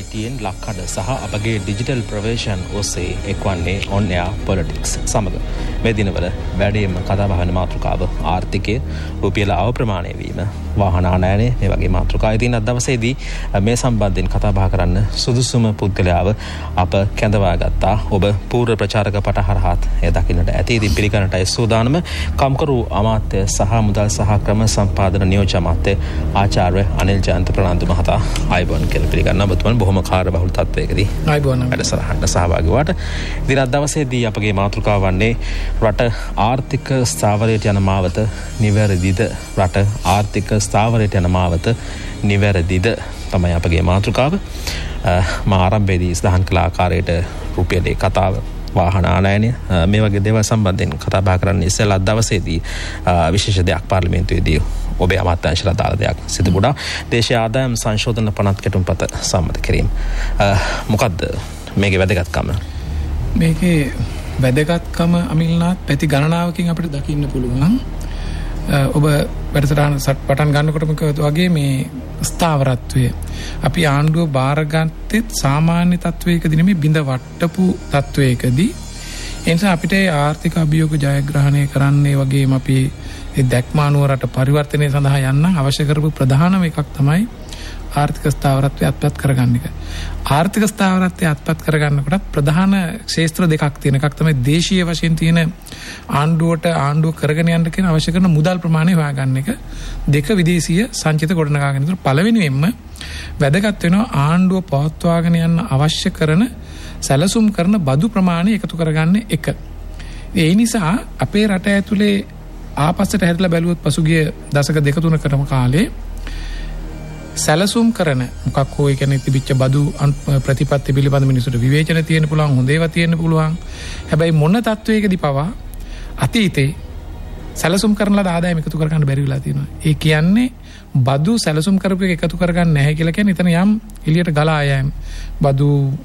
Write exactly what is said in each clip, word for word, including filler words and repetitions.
T එන් ලක්කඩ සහ අපගේ digital ප්‍රවේශයන් ඔස්සේ එක්වන්නේ On Air Politics සමග මේ දිනවල වැඩිම කතා බහන මාතෘකාව ආර්ථිකය, රුපියල අප්‍රමාණය වීම, වාහන ආනයනය මේ වගේ මාතෘකා. ඉතින් අද දවසේදී මේ සම්බන්ධයෙන් කතා බහ කරන්න සුදුසුම පුද්ගලයාව අප කැඳවා ගත්තා. ඔබ පූර්ව ප්‍රචාරක පට හරහාත් එය දකින්නට ඇති. ඉතින් පිළිගන්නටයි සූදානම කම්කරු අමාත්‍ය සහ මුදල් සහ ක්‍රම සම්පාදන නියෝජ්‍ය අමාත්‍ය ආචාර්ය අනිල් ජයන්ත ප්‍රනාන්දු මහතා ආයුබෝවන් කියලා පිළිගන්නවා. ඔබතුමන් බොහොම කාර්යබහුල තත්වයකදී ආයුබෝවන් වැඩසටහනට සහභාගී වුණාට. ඉතින් අද දවසේදී අපගේ මාතෘකාව වන්නේ රට ආර්ථික ස්ථාවරයට යන මාවත නිවැරදිද? රට ආර්ථික ස්ථාවරයට යන මාවත නිවැරදිද තමයි අපගේ මාතෘකාව. මා ආරම්භයේදී සඳහන් කළ ආකාරයට රුපියලේ කතාව, වාහන ආනයනය මේ වගේ දේවල් සම්බන්ධයෙන් කතා බහ කරන්න ඉස්සෙල්ලා අද දවසේදී විශේෂ දෙයක් පාර්ලිමේන්තුවේදී ඔබේ අමාත්‍යාංශලා දාලා දෙයක් සිදු වුණා. දේශීය ආදායම් සංශෝධන පනත් කෙටුම්පත සම්මත කිරීම. මොකද්ද මේකේ වැදගත්කම? මේකේ වැදගත්කම අමිල්නාත් පැති ගණනාවකින් අපිට දකින්න පුළුවන්. ඔබ වැඩසටහන පටන් ගන්නකොටම කිව්වා වගේ මේ ස්ථාවරත්වය අපි ආණ්ඩුව බාරගත්තෙත් සාමාන්‍ය තත්වයකදී නෙමෙයි බිඳ වට්ටපු තත්වයකදී. ඒ නිසා අපිට ආර්ථික අභියෝග ජයග්‍රහණය කරන්නේ වගේම අපි ඒ දැක්මානුව රට පරිවර්තනය සඳහා යන්න අවශ්‍ය කරපු ප්‍රධානම එකක් තමයි ආර්ථික ස්ථාවරත්වය අත්පත් කරගන්න එක. ආර්ථික ස්ථාවරත්වය අත්පත් කරගන්නකොට ප්‍රධාන ක්ෂේත්‍ර දෙකක් තියෙන. එකක් තමයි දේශීය වශයෙන් තියෙන ආණ්ඩුවට ආණ්ඩුව කරගෙන යන්න කියන අවශ්‍ය කරන මුදල් ප්‍රමාණය හොයාගන්න එක. දෙක විදේශීය සංචිත ගොඩනගාගෙන. ඒතර පළවෙනියෙන්ම වැදගත් වෙනවා ආණ්ඩුව පවත්වාගෙන යන්න අවශ්‍ය කරන සැලසුම් කරන බදු ප්‍රමාණය එකතු කරගන්න එක. ඒ නිසා අපේ රට ඇතුලේ ආපස්සට හැරිලා බැලුවොත් පසුගිය දශක දෙක තුනකටම කාලේ සැලසුම් කරන මොකක් හෝ කියන්නේ තිබිච්ච බදු ප්‍රතිපත්ති පිළිබඳ මිනිසුන්ට විවේචන තියෙන්න පුළුවන්, හොඳ ඒවා තියෙන්න පුළුවන්. හැබැයි මොන තත්වයකදී පවා අතීතේ සැලසුම් කරන ලද ආදායම එකතු කරගන්න බැරි වෙලා තියෙනවා. ඒ කියන්නේ බදු සැලසුම් කරපු එක එකතු කරගන්න නැහැ කියලා කියන්නේ එතන යම් එළියට ගලා යෑම, බදු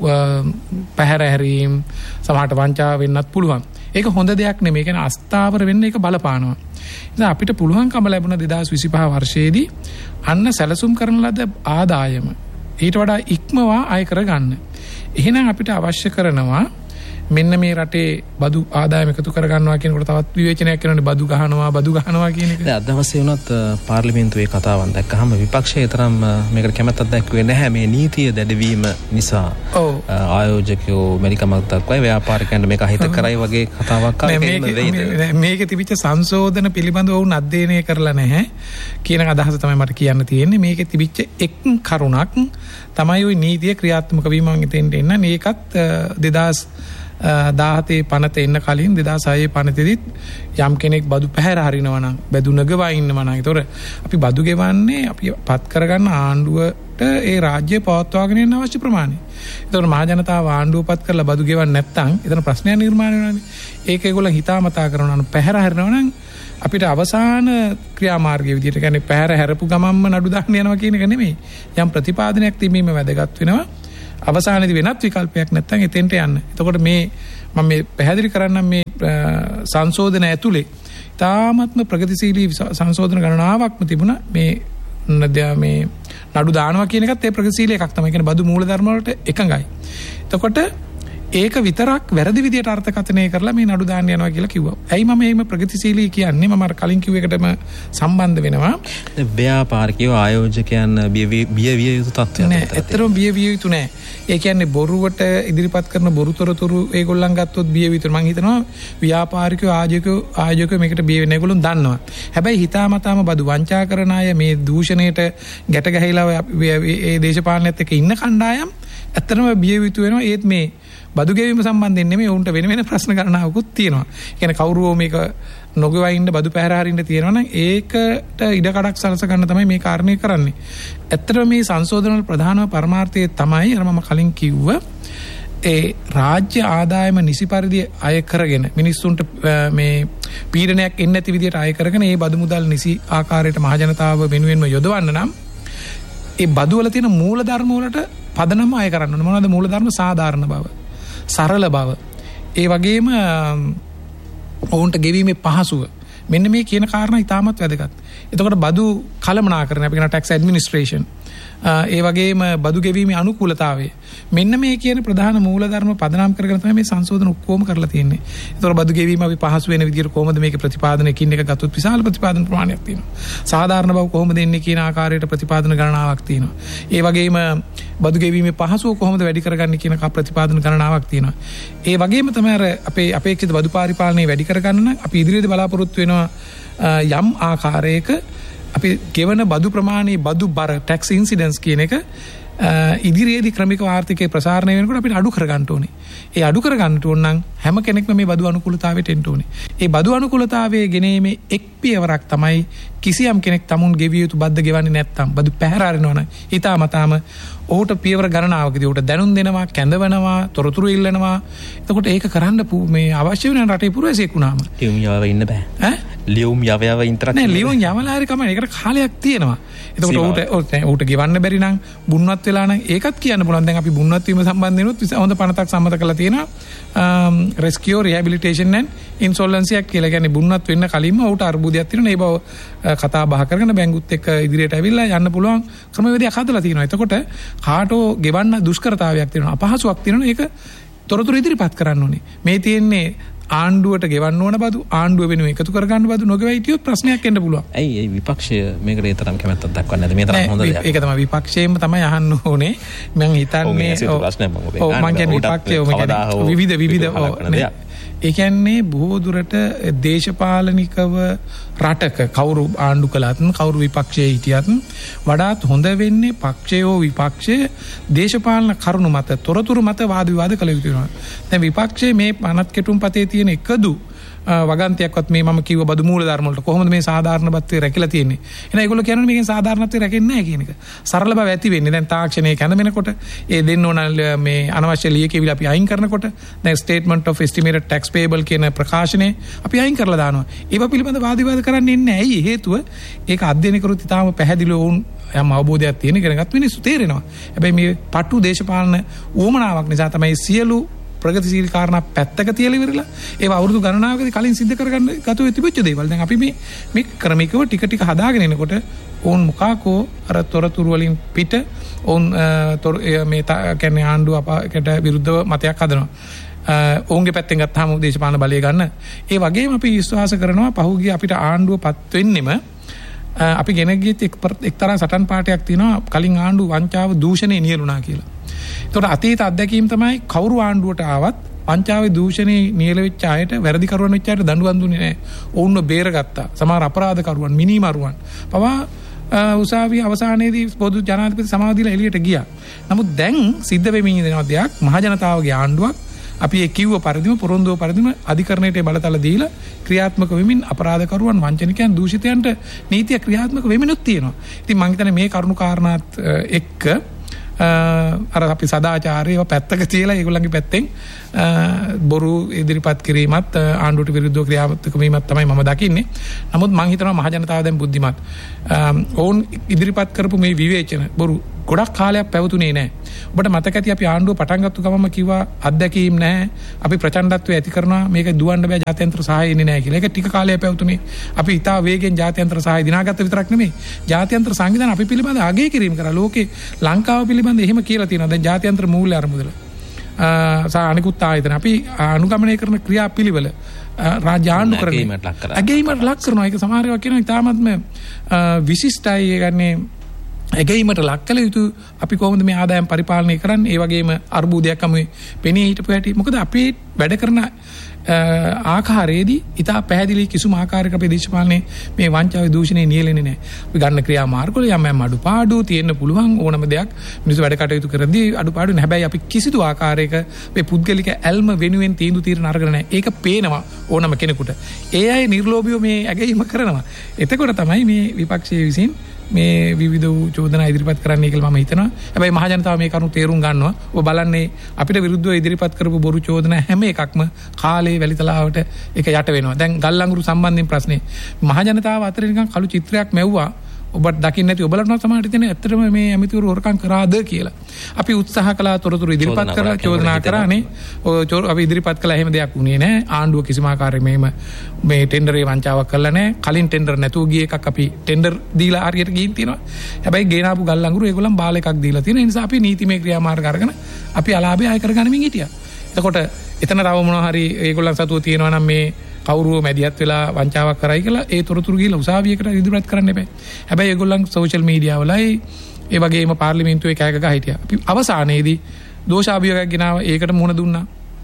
පැහැර හැරීම්, සමහරට වංචාව වෙන්නත් පුළුවන්. ඒක හොඳ දෙයක් නෙමෙයි. ඒ කියන්නේ අස්ථාවර වෙන්න ඒක බලපානවා. ඉතින් අපිට පුළුවන්කම ලැබුණ දෙදාස් විසිපහ වර්ෂයේදී අන්න සැලසුම් කරන ලද ආදායම ඊට වඩා ඉක්මවා අය කරගන්න. එහෙනම් අපිට අවශ්‍ය කරනවා මෙන්න මේ රටේ බදු ආදායම එකතු කරගන්නවා කියනකොට තවත් විවේචනයක් කරනනේ බදු ගහනවා බදු ගහනවා කියන එක. දැන් අද දවසේ වුණත් පාර්ලිමේන්තුවේ කතාවන් දැක්කහම විපක්ෂයේ තරම් මේකට කැමැත්තක් දැක්ුවේ නැහැ. මේ නීතිය දැඩවීම නිසා ආයෝජකයෝ මෙලිකමක් දක්වයි ව්‍යාපාරිකයන්ට මේක අහිත කරයි වගේ කතාවක් ආවේ. මේකේ තිබිච්ච සංශෝධන පිළිබඳව වුණ අධ්‍යයනය කරලා නැහැ කියන අදහස තමයි මට කියන්න තියෙන්නේ. මේකේ තිබිච්ච එක් කරුණක් තමයි ওই නීතිය ක්‍රියාත්මක වීම ඉතින් එන්න මේකත් දෙදාස් දාහතේ පනත එන්න කලින් දෙදාස් හයේ පනතෙදිත් යම් කෙනෙක් බදු පැහැර හරිනවා නම් බදු නගවා ඉන්නවා නම් ඒතොර අපි බදු ගෙවන්නේ අපි පත් කරගන්න ආණ්ඩුවට ඒ රාජ්‍ය පවත්වාගෙන යන්න අවශ්‍ය ප්‍රමාණය. ඒතොර මහ ජනතාව ආණ්ඩුව පත් කරලා බදු ගෙවන්නේ නැත්නම් එතන ප්‍රශ්නයක් නිර්මාණය වෙනවානේ. ඒක ඒගොල්ලෝ හිතාමතා කරනවා නම් පැහැර හරිනවා නම් අපිට අවසාන ක්‍රියාමාර්ගයේ විදිහට කියන්නේ පැහැර හැරපු ගමන්ම නඩු දාන්න යනවා කියන එක නෙමෙයි. යම් ප්‍රතිපාදනයක් තිබීම වැදගත් වෙනවා. අවසානයේදී වෙනත් විකල්පයක් නැත්නම් එතෙන්ට යන්න. එතකොට මේ මම මේ පැහැදිලි කරන්නම් මේ සංශෝධන ඇතුලේ තාමත්ම ප්‍රගතිශීලී සංශෝධන ගණනාවක්ම තිබුණා. මේ මේ නඩු දානවා කියන එකත් ඒ ප්‍රගතිශීලී එකක් තමයි. කියන්නේ බදු මූලධර්ම වලට එකඟයි. එතකොට ඒක විතරක් වැරදි විදියට අර්ථකථනය කරලා මේ නඩු දාන්න යනවා කියලා කිව්වා. ඇයි මම මේක ප්‍රගතිශීලී කියන්නේ? මම අර කලින් කිව්ව එකටම සම්බන්ධ වෙනවා. දැන් ව්‍යාපාරිකයෝ ආයෝජකයන් බිය විය යුතු තත්ත්වයක් නෑ. ඇත්තටම බිය විය යුතු නෑ. ඒ කියන්නේ බොරුවට ඉදිරිපත් කරන බොරුතරතුරු ඒගොල්ලන් ගත්තොත් බිය විතර මම හිතනවා ව්‍යාපාරිකයෝ ආයෝජකයෝ ආයෝජකයෝ මේකට බිය වෙන ඒගොල්ලන් දන්නවා. හැබැයි හිතාමතාම බදු වංචා කරන අය මේ දූෂණයට ගැට ගැහිලා ඒ දේශපාලනයත් එක්ක ඉන්න කණ්ඩායම් ඇත්තටම බිය යුතු වෙනවා. ඒත් මේ බදු ගෙවීම සම්බන්ධයෙන් නෙමෙයි උන්ට වෙන වෙන ප්‍රශ්න ගණනාවකුත් තියෙනවා. ඒ කියන්නේ කවුරුෝ මේක නොගෙවා ඉන්න බදු පැහැර හරින්න තියෙනවා නම් ඒකට ඉඩ කඩක් සලස ගන්න තමයි මේ කාරණේ කරන්නේ. ඇත්තටම මේ සංශෝධන වල ප්‍රධානම පරමාර්ථය තමයි අර මම කලින් කිව්ව ඒ රාජ්‍ය ආදායම නිසි පරිදි අය කරගෙන මිනිස්සුන්ට මේ පීඩනයක් එන්නේ නැති විදිහට අය කරගෙන ඒ බදු මුදල් නිසි ආකාරයට මහ ජනතාව වෙනුවෙන්ම යොදවන්න නම් ඒ බදු වල තියෙන මූල ධර්ම වලට පදනම අය කරන්න ඕනේ. මොනවද මූල ධර්ම? සාධාරණ බව, සරල බව, ඒ වගේම ඔවුන්ට ගෙවීමේ පහසුව. මෙන්න මේ කියන කාරණා ඉතාමත් වැදගත්. එතකොට බදු කළමනාකරණය අපි කියන ටැක්ස් ඇඩ්මිනිස්ට්‍රේෂන් ඒ වගේම බදු ගෙවීමේ අනුකූලතාවය. මෙන්න මේ කියන ප්‍රධාන මූලධර්ම පදනම් කරගෙන තමයි මේ සංශෝධන ඔක්කොම කරලා තියෙන්නේ. ඒතකොට බදු ගෙවීම අපි පහසු වෙන විදිහට කොහොමද මේක ප්‍රතිපාදන එකින් එක ගත්තොත් විශාල ප්‍රතිපාදන ප්‍රමාණයක් තියෙනවා. සාධාරණ බව කොහොමද එන්නේ කියන ආකාරයට ප්‍රතිපාදන ගණනාවක් තියෙනවා. ඒ වගේම බදු ගෙවීමේ පහසුව කොහොමද වැඩි කරගන්නේ කියන ප්‍රතිපාදන ගණනාවක් තියෙනවා. ඒ වගේම තමයි අර අපේ අපේක්ෂිත බදු පරිපාලනය වැඩි කරගන්න නම් අපි ඉදිරියේදී බලාපොරොත්තු වෙනවා යම් ආකාරයක අපි ගෙවන බදු ප්‍රමාණයේ බදු බර ටැක්ස් ඉන්සිඩන්ස් කියන එක ඉදිරියේදී ක්‍රමික ආර්ථිකයේ ප්‍රසාරණය වෙනකොට අපිට අඩු කරගන්න ඕනේ. ඒ අඩු කරගන්න ඕන නම් හැම කෙනෙක්ම මේ බදු අනුකූලතාවයට එන්න ඕනේ. ඒ බදු අනුකූලතාවයේ ගෙනීමේ එක් පියවරක් තමයි කිසියම් කෙනෙක් tamun ගෙවිය යුතු බද්ද ගෙවන්නේ නැත්නම් බදු පැහැර අරිනවනම් ඊටමතාම ඔහුට පියවර ගණනාවකදී ඔහුට දැනුම් දෙනවා, කැඳවනවා, තොරතුරු ඉල්ලනවා. එතකොට ඒක කරන්න මේ අවශ්‍ය වෙන රටේ පුරවැසියෙක් වුණාම ලියුම් යවව ඉන්න බෑ. ඈ ලියුම් යව යව ඉන්ටරැක්ට් නෑ ලියුම් යවලා හරි කමයි. ඒකට කාලයක් තියෙනවා. එතකොට ඔහුට ඔහුට ගෙවන්න බැරි නම් බුන්වත් වෙලා නම් ඒකත් කියන්න පුළුවන්. දැන් අපි බුන්වත් වීම සම්බන්ධයෙන්ුත් හොඳ පනතක් සම්මත කරලා තියෙනවා. rescue rehabilitation and insolvency act කියලා. කියන්නේ බුන්වත් වෙන්න කලින්ම ඔහුට අර්බුදයක් තියෙනවා. ඒ බව කතා බහ කරගෙන බැංකුත් එක්ක ඉදිරියට ඇවිල්ලා යන්න පුළුවන් ක්‍රමවේදයක් හදලා තියෙනවා. එතකොට කාටෝ ගෙවන්න දුෂ්කරතාවයක් තියෙනවා, අපහසුයක් තියෙනවා. ඒක තොරතුරු ඉදිරිපත් කරන්න ඕනේ. මේ තියෙන්නේ ආණ්ඩුවට ගෙවන්න ඕන බදු, ආණ්ඩුව වෙනුවෙන් එකතු කරගන්න බදු නොගෙවයි හිටියොත් ප්‍රශ්නයක් එන්න පුළුවන්. ඇයි ඒ විපක්ෂය මේකට ඒ තරම් කැමැත්තක් දක්වන්නේ නැද්ද? මේ තරම් හොඳ දෙයක්. ඒක තමයි විපක්ෂයෙන්ම තමයි අහන්න ඕනේ. මම හිතන්නේ ඔව් මම කියන්නේ විපක්ෂය ඔව් විවිධ විවිධ ඒ කියන්නේ බොහෝ දුරට දේශපාලනිකව රටක කවුරු ආණ්ඩු කළත් කවුරු විපක්ෂයේ හිටියත් වඩාත් හොඳ වෙන්නේ පක්ෂයෝ විපක්ෂයේ දේශපාලන කරුණු මත තොරතුරු මත වාද විවාද කළ යුතු වෙනවා. දැන් විපක්ෂයේ මේ පනත් කෙටුම්පතේ තියෙන එකදු වගන්තියක්වත් මේ මම කිව්ව බදු මූල ධර්ම වලට කොහොමද මේ සාධාරණත්වයේ රැකිලා තියෙන්නේ. එහෙනම් ඒගොල්ලෝ කියන්නේ මේකෙන් සාධාරණත්වයේ රැකෙන්නේ නැහැ කියන එක. සරල බව ඇති වෙන්නේ. දැන් තාක්ෂණයේ කැඳවෙනකොට ඒ දෙන්න ඕන මේ අනවශ්‍ය ලියකෙවිල අපි අයින් කරනකොට දැන් statement of estimated tax payable කියන ප්‍රකාශනය අපි අයින් කරලා දානවා. ඒව පිළිබඳ වාද විවාද කරන්නේ නැහැ. ඇයි හේතුව? ඒක අධ්‍යයනය කරුත් ඉතාලම පැහැදිලිව වුන් යම් අවබෝධයක් තියෙන කෙනෙක්වත් මිනිස්සු තේරෙනවා. හැබැයි මේ පටු දේශපාලන ඌමනාවක් නිසා තමයි සියලු ප්‍රගතිශීලී කාරණා පැත්තක තියලා ඉවරලා ඒවා අවුරුදු ගණනාවකදී කලින් සිද්ධ කරගන්න ගත වෙච්ච දේවල්. දැන් අපි මේ මේ ක්‍රමිකව ටික ටික හදාගෙන එනකොට ඕන් මුකාකෝ අර තොරතුරු වලින් පිට ඕන් මේ කියන්නේ ආණ්ඩුව අපකට විරුද්ධව මතයක් හදනවා. ඔවුන්ගේ පැත්තෙන් ගත්තාම දේශපාලන බලය ගන්න. ඒ වගේම අපි විශ්වාස කරනවා පහුගිය අපිට ආණ්ඩුව පත් වෙන්නෙම අපි ගෙන ගියත් එක්තරා සටන් පාටයක් තියෙනවා කලින් ආණ්ඩුව වංචාව දූෂණේ නියලුණා කියලා. ඒතකොට අතීත අත්දැකීම් තමයි කවුරු ආණ්ඩුවට ආවත් වංචාවේ දූෂණේ නියල වෙච්ච අයට වැරදි කරුවන් වෙච්ච අයට දඬුවම් දුන්නේ නැහැ. ඔවුන්ව බේරගත්තා. සමහර අපරාධ කරුවන් මිනිමරුවන් පවා උසාවිය අවසානයේදී පොදු ජනාධිපති සමාව දීලා එළියට ගියා. නමුත් දැන් සිද්ධ වෙමින් ඉන්න දෙයක් මහ ජනතාවගේ ආණ්ඩුවක් අපි ඒ කිව්ව පරිදිම පොරොන්දුව පරිදිම අධිකරණයට බලතල දීලා ක්‍රියාත්මක වෙමින් අපරාධකරුවන් වංචනිකයන් දූෂිතයන්ට නීතිය ක්‍රියාත්මක වෙමිනුත් තියෙනවා. ඉතින් මම හිතන්නේ මේ කරුණු කාරණාත් එක්ක අර අපි සදාචාරයව පැත්තක තියලා ඒගොල්ලන්ගේ පැත්තෙන් බොරු ඉදිරිපත් කිරීමත් ආණ්ඩුවට විරුද්ධව ක්‍රියාත්මක වීමත් තමයි මම දකින්නේ. නමුත් මම හිතනවා මහ ජනතාව දැන් බුද්ධිමත්. ඔවුන් ඉදිරිපත් කරපු මේ විවේචන බොරු ගොඩක් කාලයක් පැවතුනේ නැහැ. ඔබට මතක ඇති අපි ආණ්ඩුව පටන් ගත්ත ගමම කිව්වා අත්දැකීම් නැහැ. අපි ප්‍රචණ්ඩත්වය ඇති කරනවා. මේක දුවන්න බෑ ජාත්‍යන්තර සහාය එන්නේ නැහැ කියලා. ඒක ටික කාලයක් පැවතුනේ. අපි ඉතා වේගෙන් ජාත්‍යන්තර සහාය දිනාගත්ත විතරක් නෙමෙයි. ජාත්‍යන්තර සංවිධාන අපි පිළිබඳ අගය කිරීම කරා. ලෝකේ ලංකාව පිළිබඳ එහෙම කියලා තියෙනවා. දැන් ජාත්‍යන්තර මූල්‍ය අරමුදල. සහ අනිකුත් ආයතන අපි අනුගමනය කරන ක්‍රියාපිළිවෙල රාජ්‍ය ආණ්ඩු කරන්නේ අගයීමට ලක් කරනවා. ඒක සමහර ඒවා කියනවා ඉතාමත්ම විශිෂ්ටයි. ඒ කියන්නේ ඇගීමට ලක් කළ යුතු අපි කොහොමද මේ ආදායම් පරිපාලනය කරන්නේ. ඒ වගේම අර්බුදයක් අමුවේ පෙනී හිටපු හැටි. මොකද අපි වැඩ කරන ආකාරයේදී ඉතා පැහැදිලි කිසිම ආකාරයක අපේ දේශපාලනේ මේ වංචාවේ දූෂණේ නියැලෙන්නේ නැහැ. අපි ගන්න ක්‍රියා මාර්ගවල යම් යම් අඩුපාඩු තියෙන්න පුළුවන්. ඕනම දෙයක් මිනිස්සු වැඩ කටයුතු කරද්දී අඩුපාඩු නැහැ. හැබැයි අපි කිසිදු ආකාරයක මේ පුද්ගලික ඇල්ම වෙනුවෙන් තීන්දුව తీරන අරගෙන නැහැ. ඒක පේනවා ඕනම කෙනෙකුට. ඒ අය නිර්ලෝභීව මේ ඇගීම කරනවා. එතකොට තමයි මේ විපක්ෂයේ විසින් මේ විවිධ චෝදනා ඉදිරිපත් කරන්නේ කියලා මම හිතනවා. හැබැයි මහ ජනතාව මේ කරුණු තේරුම් ගන්නවා. ඔබ බලන්නේ අපිට විරුද්ධව ඉදිරිපත් කරපු බොරු චෝදනා හැම එකක්ම කාලේ වැලිතලාවට ඒක යට වෙනවා. දැන් ගල් අඟුරු සම්බන්ධයෙන් ප්‍රශ්නේ මහ ජනතාව අතර නිකන් කළු චිත්‍රයක් මැව්වා. ඔබට දකින්න නැති ඔබලට නම් සමහරට තියෙන ඇත්තටම මේ ඇමතිවරු හොරකම් කරාද කියලා. අපි උත්සාහ කළා තොරතුරු ඉදිරිපත් කරලා චෝදනා කරානේ. ඔය අපි ඉදිරිපත් කළා එහෙම දෙයක් වුණේ නැහැ. ආණ්ඩුව කිසිම ආකාරයක මෙහෙම මේ ටෙන්ඩරේ වංචාවක් කළා නැහැ. කලින් ටෙන්ඩර් නැතුව ගිය එකක් අපි ටෙන්ඩර් දීලා හරියට ගිහින් තියෙනවා. හැබැයි ගේනාපු ගල් අඟුරු ඒගොල්ලන් බාල එකක් දීලා තියෙන නිසා අපි නීතිමය ක්‍රියාමාර්ග අරගෙන අපි අලාභය අය කරගන්නමින් හිටියා. එතකොට එතන තව මොනවා හරි ඒගොල්ලන් සතුව තියෙනවා නම් මේ කවුරුව මැදිහත් වෙලා වංචාවක් කරයි කියලා ඒ තොරතුරු ගිහලා උසාවියකට ඉදිරිපත් කරන්න එපා. හැබැයි ඒගොල්ලන් සෝෂල් මීඩියා වලයි ඒ වගේම පාර්ලිමේන්තුවේ කෑග ගහ හිටියා. අපි අවසානයේදී දෝෂාභියෝගයක් ගෙනාවා. ඒකට මුණ දුන්නා.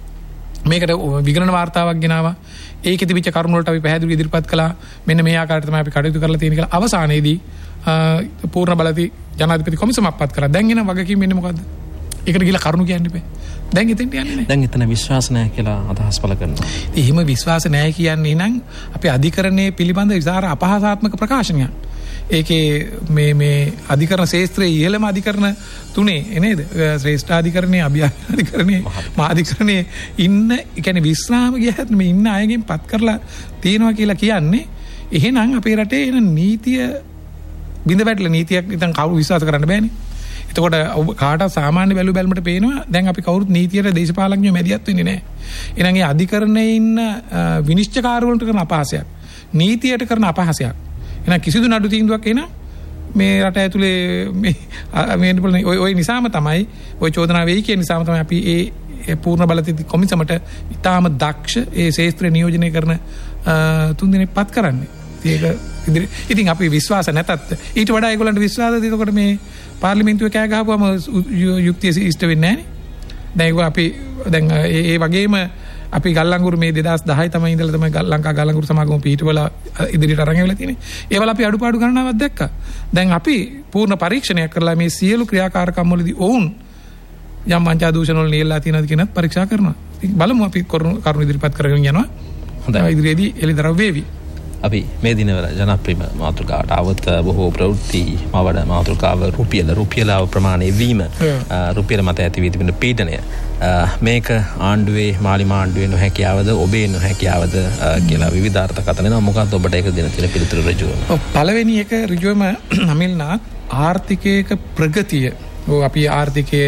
මේකට විගණන වාර්තාවක් ගෙනාවා. ඒකෙ තිබිච්ච කරුණු වලට අපි පැහැදිලිව ඉදිරිපත් කළා. මෙන්න මේ ආකාරයට තමයි අපි කටයුතු කරලා තියෙන්නේ කියලා අවසානයේදී පූර්ණ බලති ජනාධිපති කොමිසමක් පත් කරා. දැන් එන වගකීම් වෙන්නේ මොකද්ද? ඒකට ගිහලා කරුණු කියන්න එපා. දැන් එතෙන්ට යන්නේ නැහැ. දැන් එතන විශ්වාස නැහැ කියලා අදහස් පළ කරනවා. එහෙම විශ්වාස නැහැ කියන්නේ නම් අපි අධිකරණයේ පිළිබඳ විසාර අපහාසාත්මක ප්‍රකාශනයක්. ඒකේ මේ මේ අධිකරණ ශාස්ත්‍රයේ ඉහළම අධිකරණ තුනේ නේද? ශ්‍රේෂ්ඨ අධිකරණයේ අභියෝග අධිකරණයේ මහා අධිකරණයේ ඉන්න ඒ කියන්නේ විශ්‍රාම ගියහත් මේ ඉන්න අයගෙන් පත් කරලා තියෙනවා කියලා කියන්නේ එහෙනම් අපේ රටේ එන නීතිය බිඳ වැටලා නීතියක් ඉතින් කවුරු විශ්වාස කරන්න බෑනේ. එතකොට ඔබ කාට සාමාන්‍ය බැලු බැලමට පේනවා දැන් අපි කවුරුත් නීතියට දේශපාලඥයෝ මැදිහත් වෙන්නේ නැහැ. එහෙනම් ඒ අධිකරණයේ ඉන්න විනිශ්චයකාරවලට කරන අපහාසයක්, නීතියට කරන අපහාසයක්. එහෙනම් කිසිදු නඩු තීන්දුවක් එන මේ රට ඇතුලේ මේ මේ ඔය ඔය නිසාම තමයි ඔය චෝදනා වෙයි කියන නිසාම තමයි අපි ඒ පූර්ණ බලතීති කොමිසමට ඉතාම දක්ෂ ඒ ශාස්ත්‍රීය නියෝජනය කරන තුන් දෙනෙක් පත් කරන්නේ. ඒක ඉතින් ඉතින් අපි විශ්වාස නැතත් ඊට වඩා ඒගොල්ලන්ට විශ්වාසද එතකොට මේ පාර්ලිමේන්තුවේ කෑ ගහපුවම යුක්තිය ඉෂ්ට වෙන්නේ නැහැ නේ. දැන් ඒක අපි දැන් ඒ වගේම අපි ගල්ලංගුරු මේ දෙදාස් දහය තමයි ඉඳලා තමයි ලංකා ගල්ලංගුරු සමාගම පිටවල ඉදිරියට අරන් ඇවිල්ලා තියෙන්නේ. ඒවල අපි අඩුපාඩු ගණනාවක් දැක්කා. දැන් අපි පූර්ණ පරීක්ෂණයක් කරලා මේ සියලු ක්‍රියාකාරකම් වලදී ඔවුන් යම් වංචා දූෂණ වල නියැලලා තියෙනවද කියනත් පරීක්ෂා කරනවා. ඉතින් බලමු අපි කරුණු ඉදිරිපත් කරගෙන යනවා. හොඳයි. ඉදිරියේදී එළිදරව් වේවි. අපි මේ දිනවල ජනප්‍රිය මාතෘකාවට આવත් බොහෝ ප්‍රවෘත්ති මවඩ මාතෘකාව රුපියල රුපියල ප්‍රමාණය වීම රුපියල මත ඇති වී තිබෙන පීඩනය මේක ආණ්ඩුවේ මාලිමා ආණ්ඩුවේ නොහැකියාවද ඔබේ නොහැකියාවද කියලා විවිධාර්ථකථන එනවා. මොකක්ද ඔබට ඒක දෙන තියෙන පිළිතුරු ඍජුවම? ඔව් පළවෙනි එක ඍජුවම අමිල්නාත් ආර්ථිකයක ප්‍රගතිය අපි ආර්ථිකයේ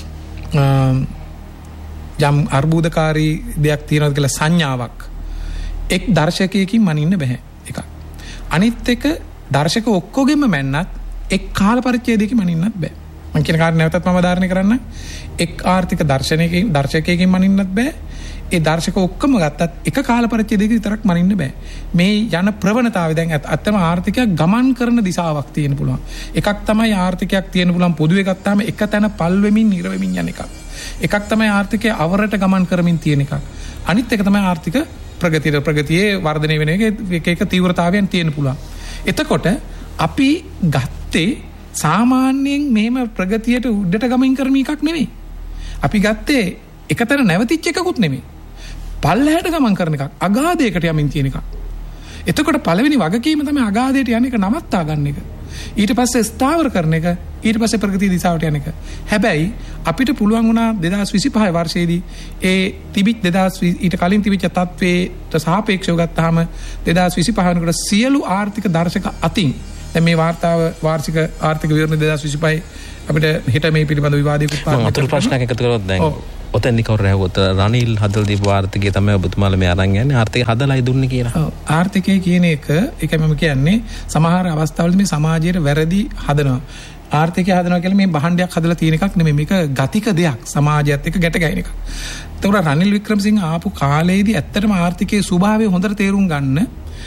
යම් අර්බුදකාරී දෙයක් තියෙනවා කියලා සංඥාවක් එක් දර්ශකයකින් මනින්න බෑ එකක්. අනිත් එක දර්ශක ඔක්කොගෙම මැන්නත් එක් කාල පරිච්ඡේදයකින් මනින්නත් බෑ. මම කියන කාරණේ නැවතත් මම ධාරණය කරන්න. එක් ආර්ථික දර්ශනයකින් දර්ශකයකින් මනින්නත් බෑ. ඒ දර්ශක ඔක්කොම ගත්තත් එක කාල පරිච්ඡේදයක විතරක් මනින්න බෑ. මේ යන ප්‍රවණතාවය දැන් අත්තම ආර්ථිකයක් ගමන් කරන දිශාවක් තියෙන්න පුළුවන්. එකක් තමයි ආර්ථිකයක් තියෙන්න පුළුවන් පොදු එකක් තමයි එක තැන පල් වෙමින් ඉර වෙමින් යන එකක්. එකක් තමයි ආර්ථිකය අවරට ගමන් කරමින් තියෙන එකක්. අනිත් එක තමයි ආර්ථික ප්‍රගතිය ප්‍රගතියේ වර්ධනය වෙන එක එක තීව්‍රතාවයන් තියෙන්න පුළුවන්. එතකොට අපි ගත්තේ සාමාන්‍යයෙන් මෙහෙම ප්‍රගතියට උඩට ගමන් කරන එකක් නෙමෙයි. අපි ගත්තේ එකතැන නැවතිච්ච එකකුත් නෙමෙයි. පල්ලහැට ගමන් කරන එකක්. අගාධයකට යමින් තියෙන එකක්. එතකොට පළවෙනි වගකීම තමයි අගාධයට යන එක නවත්තා ගන්න එක. ඊට පස්සේ ස්ථාවර කරන එක, ඊට පස්සේ ප්‍රගතිය දිශාවට යන එක. හැබැයි අපිට පුළුවන් වුණා දෙදාස් විසිපහ වර්ෂයේදී ඒ තිබිච්ච දෙදාස් ඊට කලින් තිබිච්ච තත්ත්වයට සාපේක්ෂව ගත්තාම දෙදාස් විසිපහ වෙනකොට සියලු ආර්ථික දර්ශක අතින් දැන් මේ වාර්තාව වාර්ෂික ආර්ථික විවරණ දෙදාස් විසිපහයි අපිට හෙට මේ පිළිබඳ විවාදයක උත්පාදනය අතුරු ප්‍රශ්නයක් එකතු කරොත් දැන් ඔතෙන්දි කවුරු රැවුවොත් රනිල් හදලා දීපු ආර්ථිකය තමයි ඔබතුමාලා මේ අරන් යන්නේ ආර්ථිකය හදලායි දුන්නේ කියලා. ඔව් ආර්ථිකය කියන එක ඒකයි මම කියන්නේ සමහර අවස්ථාවලදී මේ සමාජයේ වැරදි හදනවා. ආර්ථිකය හදනවා කියලා මේ භාණ්ඩයක් හදලා තියෙන එකක් නෙමෙයි. මේක ගතික දෙයක්. සමාජයත් එක්ක ගැට ගැහෙන එකක්. ඒතකොට රනිල් වික්‍රමසිංහ ආපු කාලේදී ඇත්තටම ආර්ථිකයේ ස්වභාවය හොඳට තේරුම් ගන්න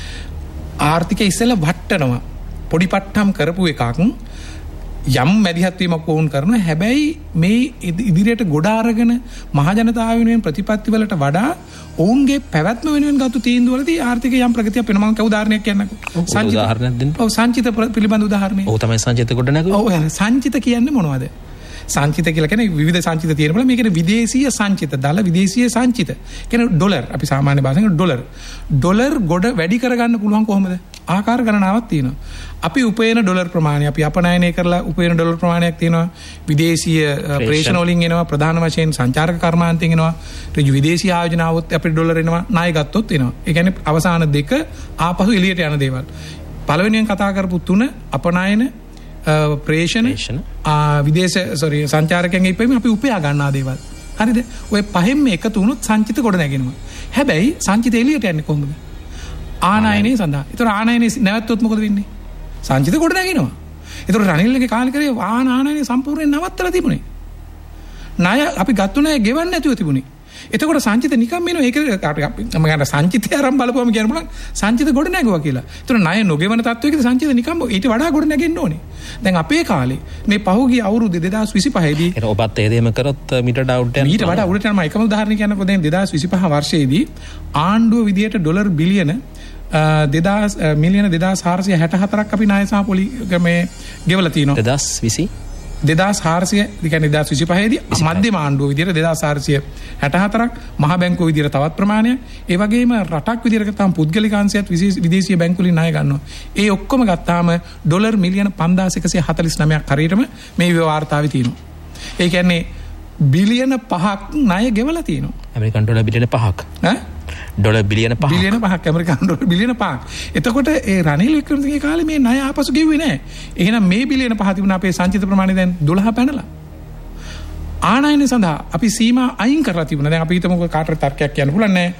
ආර්ථිකය ඉස්සෙල්ලා වට්ටනවා. පොඩි පට්ටම් කරපු එකක් යම් මැදිහත් වීමක් වුන් කරනවා. හැබැයි මේ ඉදිරියට ගොඩ අරගෙන මහ ජනතාව වෙනුවෙන් ප්‍රතිපත්ති වලට වඩා ඔවුන්ගේ පැවැත්ම වෙනුවෙන් ගත්ත තීන්දුව වලදී ආර්ථික යම් ප්‍රගතියක් වෙනවා. මම කව උදාහරණයක් කියන්නකෝ. සංචිත උදාහරණයක් දෙන්න. ඔව් සංචිත පිළිබඳ උදාහරණයක්. ඔව් තමයි සංචිත ගොඩ නැගුවා. ඔව් සංචිත කියන්නේ මොනවද? සංචිත කියලා කියන්නේ විවිධ සංචිත තියෙන බල මේකේ විදේශීය සංචිත දාල විදේශීය සංචිත කියන්නේ ඩොලර් අපි සාමාන්‍ය භාෂාවෙන් ඩොලර් ඩොලර් ගොඩ වැඩි කරගන්න පුළුවන් කොහොමද ආකාර ගණනාවක් තියෙනවා අපි උපයන ඩොලර් ප්‍රමාණය අපි අපනයනය කරලා උපයන ඩොලර් ප්‍රමාණයක් තියෙනවා විදේශීය ප්‍රේෂණ වලින් එනවා ප්‍රධාන වශයෙන් සංචාරක කර්මාන්තයෙන් එනවා ඍජු විදේශීය ආයෝජනාවොත් අපිට ඩොලර් එනවා ණය ගත්තොත් එනවා ඒ කියන්නේ අවසාන දෙක ආපහු එළියට යන දේවල් පළවෙනියෙන් කතා කරපු තුන අපනයන ප්‍රේෂණ විදේශ සොරි සංචාරකයන්ගේ ඉපැවීම අපි උපයා ගන්නා දේවල්. හරිද? ඔය පහෙන්ම එකතු වුණොත් සංචිත ගොඩ නැගෙනවා. හැබැයි සංචිත එළියට යන්නේ කොහොමද? ආනයනයේ සඳහා. ඒතර ආනයනයේ නැවතුත් මොකද වෙන්නේ? සංචිත ගොඩ නැගෙනවා. ඒතර රනිල්ගේ කාලේ කරේ ආන ආනයනයේ සම්පූර්ණයෙන් නවත්තලා තිබුණේ. ණය අපි ගත්තු ණය ගෙවන්න නැතුව තිබුණේ. එතකොට සංචිත නිකම් එනවා. ඒක මම ගන්න සංචිතය ආරම්භ බලපුවම කියන්න පුළුවන් සංචිත ගොඩ නැගුවා කියලා. ඒතර ණය නොගෙවන තත්වයකදී සංචිත නිකම් ඊට වඩා ගොඩ නැගෙන්න ඕනේ. දැන් අපේ කාලේ මේ පහුගිය අවුරුදු දෙදාස් විසිපහ දී ඒක ඔබත් ඒ දෙයම කරොත් මීට ඩවුට් යනවා. ඊට වඩා උඩට යනවා. එකම උදාහරණයක් කියන්නකෝ දැන් දෙදාස් විසිපහ වර්ෂයේදී ආණ්ඩුව විදියට ඩොලර් බිලියන දෙදාස් මිලියන දෙදාස් හාරසිය හැට හතරක් අපි ණය සහ පොලි මේ ගෙවලා තිනවා. දෙදාස් විසි දෙදාස් හාරසිය කියන්නේ දෙදාස් විසිපහ දී මධ්‍යම ආණ්ඩුව විදියට දෙදාස් හාරසිය හැට හතරක් මහා බැංකුව විදියට තවත් ප්‍රමාණයක් ඒ වගේම රටක් විදියට ගත්තාම පුද්ගලික අංශයත් විදේශීය බැංකු වලින් ණය ගන්නවා. ඒ ඔක්කොම ගත්තාම ඩොලර් මිලියන පන්දාස් එකසිය හතළිස් නවයක් හරියටම මේ වාර්තාවේ තියෙනවා. ඒ කියන්නේ බිලියන පහක් ණය ගෙවලා තියෙනවා. ඇමරිකන් ඩොලර් බිලියන පහක්. ඈ ඩොලර් බිලියන පහක්. බිලියන පහක් ඇමරිකන් ඩොලර් බිලියන පහක්. එතකොට ඒ රනිල් වික්‍රමසිංහගේ කාලේ මේ ණය ආපසු ගෙව්වේ නැහැ. එහෙනම් මේ බිලියන පහ තිබුණා අපේ සංචිත ප්‍රමාණය දැන් දොළහ පැනලා. ආනයන සඳහා අපි සීමා අයින් කරලා තිබුණා. දැන් අපි හිතමුකෝ කාටර තර්කයක් කියන්න පුළුවන් නෑ.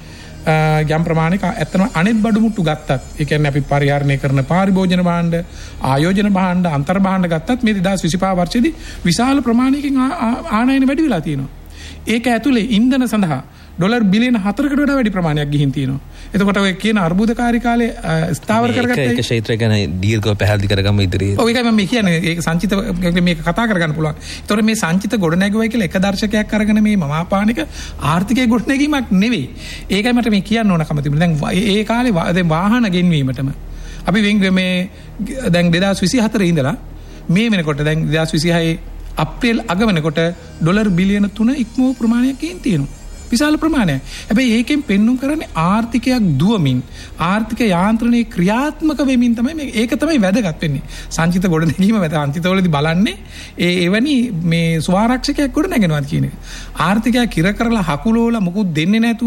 යම් ප්‍රමාණයක ඇත්තම අනෙත් බඩු මුට්ටු ගත්තත් ඒ කියන්නේ අපි පරිහරණය කරන පාරිභෝජන භාණ්ඩ ආයෝජන භාණ්ඩ අන්තර් භාණ්ඩ ගත්තත් මේ දෙදාස් විසිපහ වර්ෂයේදී විශාල ප්‍රමාණයකින් ආනයන වැඩි වෙලා තියෙනවා. ඒක ඇතුලේ ඉන්ධන සඳහා ඩොලර් බිලියන හතරකට වඩා වැඩි ප්‍රමාණයක් ගිහින් තියෙනවා. එතකොට ඔය කියන අර්බුදකාරී කාලේ ස්ථාවර කරගත්ත ඒක ක්ෂේත්‍රය ගැන දීර්ඝව පැහැදිලි කරගමු ඉදිරියේ. ඔය එකයි මම කියන්නේ ඒක සංචිත මේක කතා කරගන්න පුළුවන්. ඒතකොට මේ සංචිත ගොඩ නැගුවයි කියලා එක දර්ශකයක් අරගෙන මේ මමාපානික ආර්ථිකයේ ගොඩ නැගීමක් නෙවෙයි. ඒකයි මට මේ කියන්න ඕනකම තිබුණේ. දැන් ඒ කාලේ දැන් වාහන ගෙන්වීමටම අපි මේ දැන් දෙදාස් විසිහතර ඉඳලා මේ වෙනකොට දැන් දෙදාස් විසිහයේ අප්‍රේල් අග වෙනකොට ඩොලර් බිලියන තුන ඉක්මවූ ප්‍රමාණයක් තියෙනවා. විශාල ප්‍රමාණයක්. හැබැයි ඒකෙන් පෙන්වුම් කරන්නේ ආර්ථිකයක් දුවමින් ආර්ථික යාන්ත්‍රණයේ ක්‍රියාත්මක වෙමින් තමයි මේ ඒක තමයි වැදගත් වෙන්නේ. සංචිත ගොඩ නැගීම වැද සංචිතවලදී බලන්නේ ඒ එවැනි මේ ස්වාරක්ෂකයක් ගොඩ නැගෙනවාද කියන එක. ආර්ථිකය කිර කරලා හකුලෝලා මොකුත් දෙන්නේ නැතුව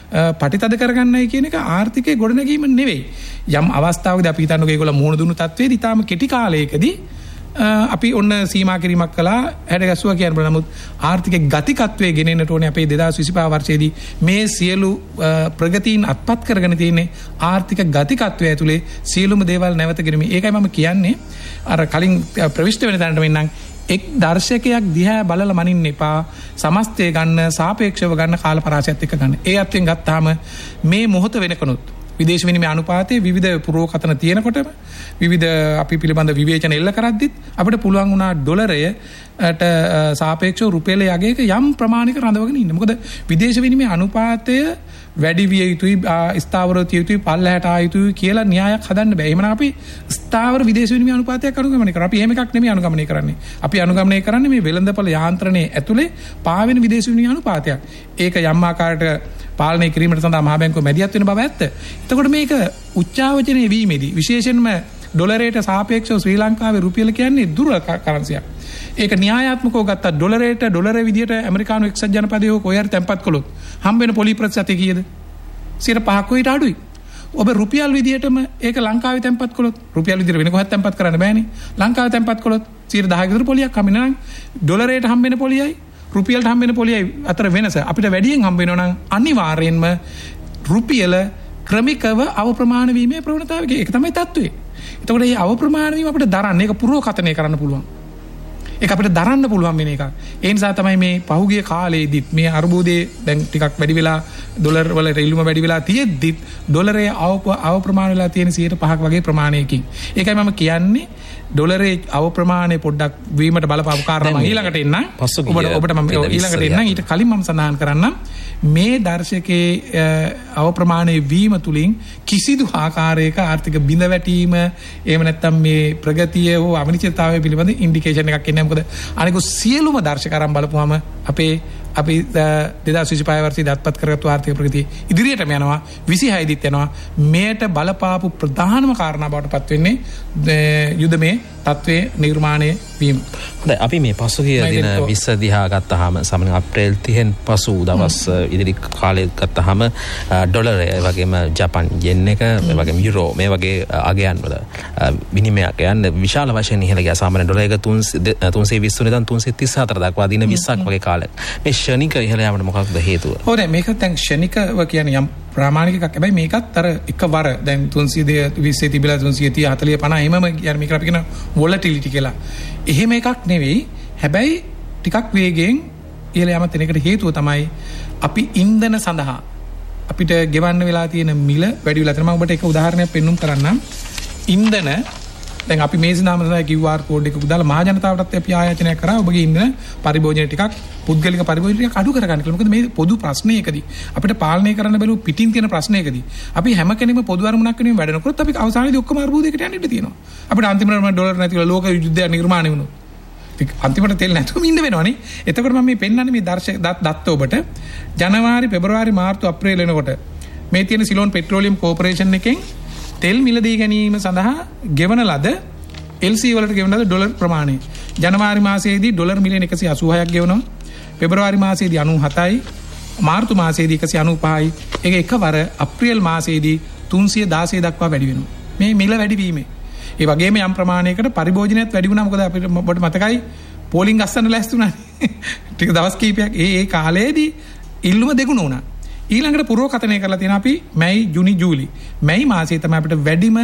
පටිතද කරගන්නයි කියන එක ආර්ථිකයේ ගොඩ නැගීම නෙවෙයි. යම් අවස්ථාවකදී අපි හිතන්නකෝ ඒගොල්ලෝ මුහුණ දුන්නු තත්ත්වයේදී ඊටාම කෙටි කාලයකදී අපි ඔන්න සීමා කිරීමක් කළා හැඩ ගැස්සුවා කියන බල නමුත් ආර්ථික ගතිකත්වයේ ගෙනෙන්නට ඕනේ අපේ දෙදාස් විසිපහ වර්ෂයේදී මේ සියලු ප්‍රගතීන් අත්පත් කරගෙන තියෙන්නේ ආර්ථික ගතිකත්වය ඇතුලේ සියලුම දේවල් නැවත ගෙනීම. ඒකයි මම කියන්නේ අර කලින් ප්‍රවිෂ්ඨ වෙන තැනට මෙන්නම් එක් දර්ශකයක් දිහා බලලා මනින්න එපා. සමස්තය ගන්න සාපේක්ෂව ගන්න කාල පරාසයත් එක්ක ගන්න. ඒ අත්යෙන් ගත්තාම මේ මොහොත වෙනකනොත් විදේශ විනිමය අනුපාතයේ විවිධ පුරෝකතන තියෙනකොටම විවිධ අපි පිළිබඳ විවේචන එල්ල කරද්දිත් අපිට පුළුවන් වුණා ඩොලරයට සාපේක්ෂව රුපියලේ යගයක යම් ප්‍රමාණයක රඳවගෙන ඉන්න. මොකද විදේශ විනිමය අනුපාතය වැඩි විය යුතුයි ස්ථාවරව තිය යුතුයි පල්ලහැට ආ යුතුයි කියලා න්‍යායක් හදන්න බෑ. එහෙමනම් අපි ස්ථාවර විදේශ විනිමය අනුපාතයක් අනුගමනය කරා. අපි එහෙම එකක් නෙමෙයි අනුගමනය කරන්නේ. අපි අනුගමනය කරන්නේ මේ වෙළඳපොළ යාන්ත්‍රණයේ ඇතුලේ පාවෙන විදේශ විනිමය අනුපාතයක්. ඒක යම් ආකාරයකට පාලනය කිරීමට සඳහා මහා බැංකුව මැදිහත් වෙන බව ඇත්ත. එතකොට මේක උච්චාවචනය වීමේදී විශේෂයෙන්ම ඩොලරයට සාපේක්ෂව ශ්‍රී ලංකාවේ රුපියල කියන්නේ දුර කරන්සියක්. ඒක න්‍යායාත්මකව ගත්තා ඩොලරයට ඩොලර විදියට ඇමරිකානු එක්සත් ජනපදයේ හෝ කොහේ හරි තැන්පත් කළොත් හම්බ වෙන පොලි ප්‍රතිශතය කීයද? සියයට පහක් ඊට අඩුයි. ඔබ රුපියල් විදියටම ඒක ලංකාවේ තැන්පත් කළොත් රුපියල් විදියට වෙන කොහෙත් තැන්පත් කරන්න බෑනේ. ලංකාවේ තැන්පත් කළොත් සියයට දහක විතර පොලියක් හම්බ වෙනවා නම් ඩොලරයට හම්බ වෙන පොලියයි රුපියල්ට හම්බ වෙන පොලියයි අතර වෙනස අපිට වැඩියෙන් හම්බ වෙනවා නම් අනිවාර්යෙන්ම රුපියල ක්‍රමිකව අවප්‍රමාණ වීමේ ප්‍රවණතාවයක ඒක තමයි තත්ත්වය. එතකොට මේ අවප්‍රමාණ වීම අපිට දරන්න ඒක පුරෝකතනය කරන්න පුළුවන්. ඒක අපිට දරන්න පුළුවන් වෙන එකක්. ඒ නිසා තමයි මේ පහුගිය කාලේදීත් මේ අර්බුදේ දැන් ටිකක් වැඩි වෙලා ඩොලර් වල රෙල්ලුම වැඩි වෙලා තියෙද්දිත් ඩොලරේ අවප්‍රමාණ වෙලා තියෙන සියයට පහක් වගේ ප්‍රමාණයකින්. ඒකයි මම කියන්නේ ඩොලරේ අවප්‍රමාණය පොඩ්ඩක් වීමට බලපාපු කාරණා මම ඊළඟට එන්නම්. ඔබට ඔබට මම ඊළඟට එන්නම්. ඊට කලින් මම සඳහන් කරන්නම් මේ දර්ශකයේ අවප්‍රමාණයේ වීම තුලින් කිසිදු ආකාරයක ආර්ථික බිඳ වැටීම එහෙම නැත්නම් මේ ප්‍රගතිය හෝ අනිශ්චිතතාවය පිළිබඳ ඉන්ඩිකේෂන් එකක් එන්නේ. මොකද අනික සියලුම දර්ශක අරන් බලපුවාම අපේ අපි දෙදාස් විසිපහ වර්ෂයේ දත්පත් කරගත්තු ආර්ථික ප්‍රගතිය ඉදිරියටම යනවා. විසිහය දිත් යනවා. මේට බලපාපු ප්‍රධානම කාරණා බවට පත් වෙන්නේ යුදමේ තත්ත්වයේ නිර්මාණය වීම. හොඳයි අපි මේ පසුගිය දින විස්ස දිහා ගත්තාම සාමාන්‍යයෙන් අප්‍රේල් තිහෙන් පසු දවස් ඉදිරි කාලේ ගත්තාම ඩොලරය වගේම ජපාන් යෙන් එක මේ වගේම යුරෝ මේ වගේ අගයන් වල විනිමයක් යන විශාල වශයෙන් ඉහළ ගියා. සාමාන්‍ය ඩොලර් එක තුන්සිය විස්ස ඉඳන් තුන්සිය තිස් හතර දක්වා දින විස්සක් වගේ කාලයක්. මේ ශනික ඉහළ යාමට මොකක්ද හේතුව? ඔව් දැන් මේක දැන් ශනිකව කියන්නේ යම් ප්‍රාමාණික එකක්. හැබැයි මේකත් අර එකවර දැන් තුන්සිය විස්ස තිබිලා තුන්සිය තිහ හතලිය පනහ එහෙමම කියන්නේ මේකට අපි කියන වොලටිලිටි කියලා. එහෙම එකක් නෙවෙයි. හැබැයි ටිකක් වේගයෙන් ඉහළ යාම තැනකට හේතුව තමයි අපි ඉන්ධන සඳහා අපිට ගෙවන්න වෙලා තියෙන මිල වැඩි වෙලා තියෙනවා. මම ඔබට එක උදාහරණයක් පෙන්නුම් කරන්නම්. ඉන්ධන දැන් අපි මේ සිනාම තමයි කිව් ආර් කෝඩ් එකක් දාලා මහ ජනතාවටත් අපි ආයාචනය කරා ඔබගේ ඉන්ධන පරිභෝජනය ටිකක් පුද්ගලික පරිභෝජනය ටිකක් අඩු කරගන්න කියලා. මොකද මේ පොදු ප්‍රශ්නයකදී අපිට පාලනය කරන්න බැලුව පිටින් තියෙන ප්‍රශ්නයකදී අපි හැම කෙනෙක්ම පොදු අරමුණක් වෙනුවෙන් වැඩ කරනකොට අපි අවසානයේදී ඔක්කොම අර්බුදයකට යන්න ඉඩ තියෙනවා. අපිට අන්තිමට ඩොලර් නැතිව ලෝක යුද්ධයක් නිර්මාණය වුණොත් අන්තිමට තෙල් නැතුවම ඉන්න වෙනවනේ. එතකොට මම මේ පෙන්නන්නේ මේ දර්ශක දත්ත ඔබට ජනවාරි පෙබරවාරි මාර්තු අප්‍රේල් වෙනකොට මේ තියෙන සිලෝන් පෙට්‍රෝලියම් කෝපරේෂන් එකෙන් තෙල් මිලදී ගැනීම සඳහා ගෙවන ලද එල් සී වලට ගෙවන ලද ඩොලර් ප්‍රමාණය ජනවාරි මාසයේදී ඩොලර් මිලියන එකසිය අසූහයක් ගෙවනවා. පෙබරවාරි මාසයේදී අනූ හතයි, මාර්තු මාසයේදී එකසිය අනූ පහයි. ඒක එකවර අප්‍රේල් මාසයේදී තුන්සිය දාසය දක්වා වැඩි වෙනවා. මේ මිල වැඩි වීමේ ඒ වගේම යම් ප්‍රමාණයකට පරිභෝජනයත් වැඩි වුණා. මොකද අපිට ඔබට මතකයි පෝලිං ගස්සන්න ලෑස්ති වුණානේ. ටික දවස් කීපයක් ඒ ඒ කාලයේදී ඉල්ලුම දෙගුණ වුණා. ඊළඟට පුරෝකථනය කරලා තියෙනවා අපි මැයි, ජුනි, ජූලි. මැයි මාසයේ තමයි අපිට වැඩිම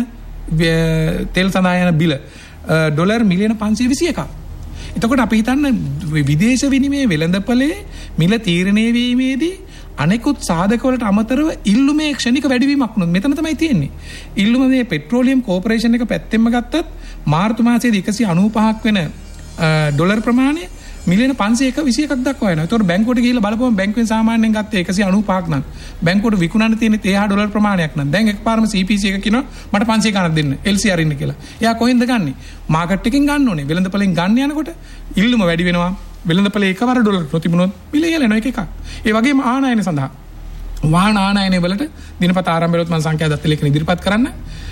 තෙල් සඳහා යන බිල ඩොලර් මිලියන පන්සිය විසි එකක්. එතකොට අපි හිතන්න විදේශ විනිමය වෙළඳපොලේ මිල තීරණය වීමේදී අනෙකුත් සාධකවලට අමතරව ඉල්ලුමේ ක්ෂණික වැඩිවීමක් වුණොත් මෙතන තමයි තියෙන්නේ. ඉල්ලුම මේ පෙට්‍රෝලියම් කෝපරේෂන් එක පැත්තෙන්ම ගත්තත් මාර්තු මාසයේදී එකසිය අනූ පහක් වෙන ඩොලර් ප්‍රමාණය මිලියන පන්සිය විසි එකක් දක්වා යනවා. ඒතකොට බැංකුවට ගිහිල්ලා බලපුවම බැංකුවෙන් සාමාන්‍යයෙන් ගත්තේ එකසිය අනූ පහක් නම් බැංකුවට විකුණන්න තියෙන තේහා ඩොලර් ප්‍රමාණයක් නම් දැන් එකපාරම සී පී සී එක කියනවා මට පන්සිය ගණන් දෙන්න එල් සී ආර් ඉන්න කියලා. එයා කොහෙන්ද ගන්නෙ? මාකට් එකෙන් ගන්න ඕනේ. වෙළඳපොලෙන් ගන්න යනකොට ඉල්ලුම වැඩි වෙනවා. වෙළඳපොලේ එකවර ඩොලර් නොතිබුණොත් මිල ඉහළ යනවා එක එකක්. ඒ වගේම ආනයන සඳහා වාහන ආනයන වලට දිනපත ආරම්භ වෙලොත් මම සංඛ්‍යා දත්ත ලේඛන ඉදිරිපත් කරන්න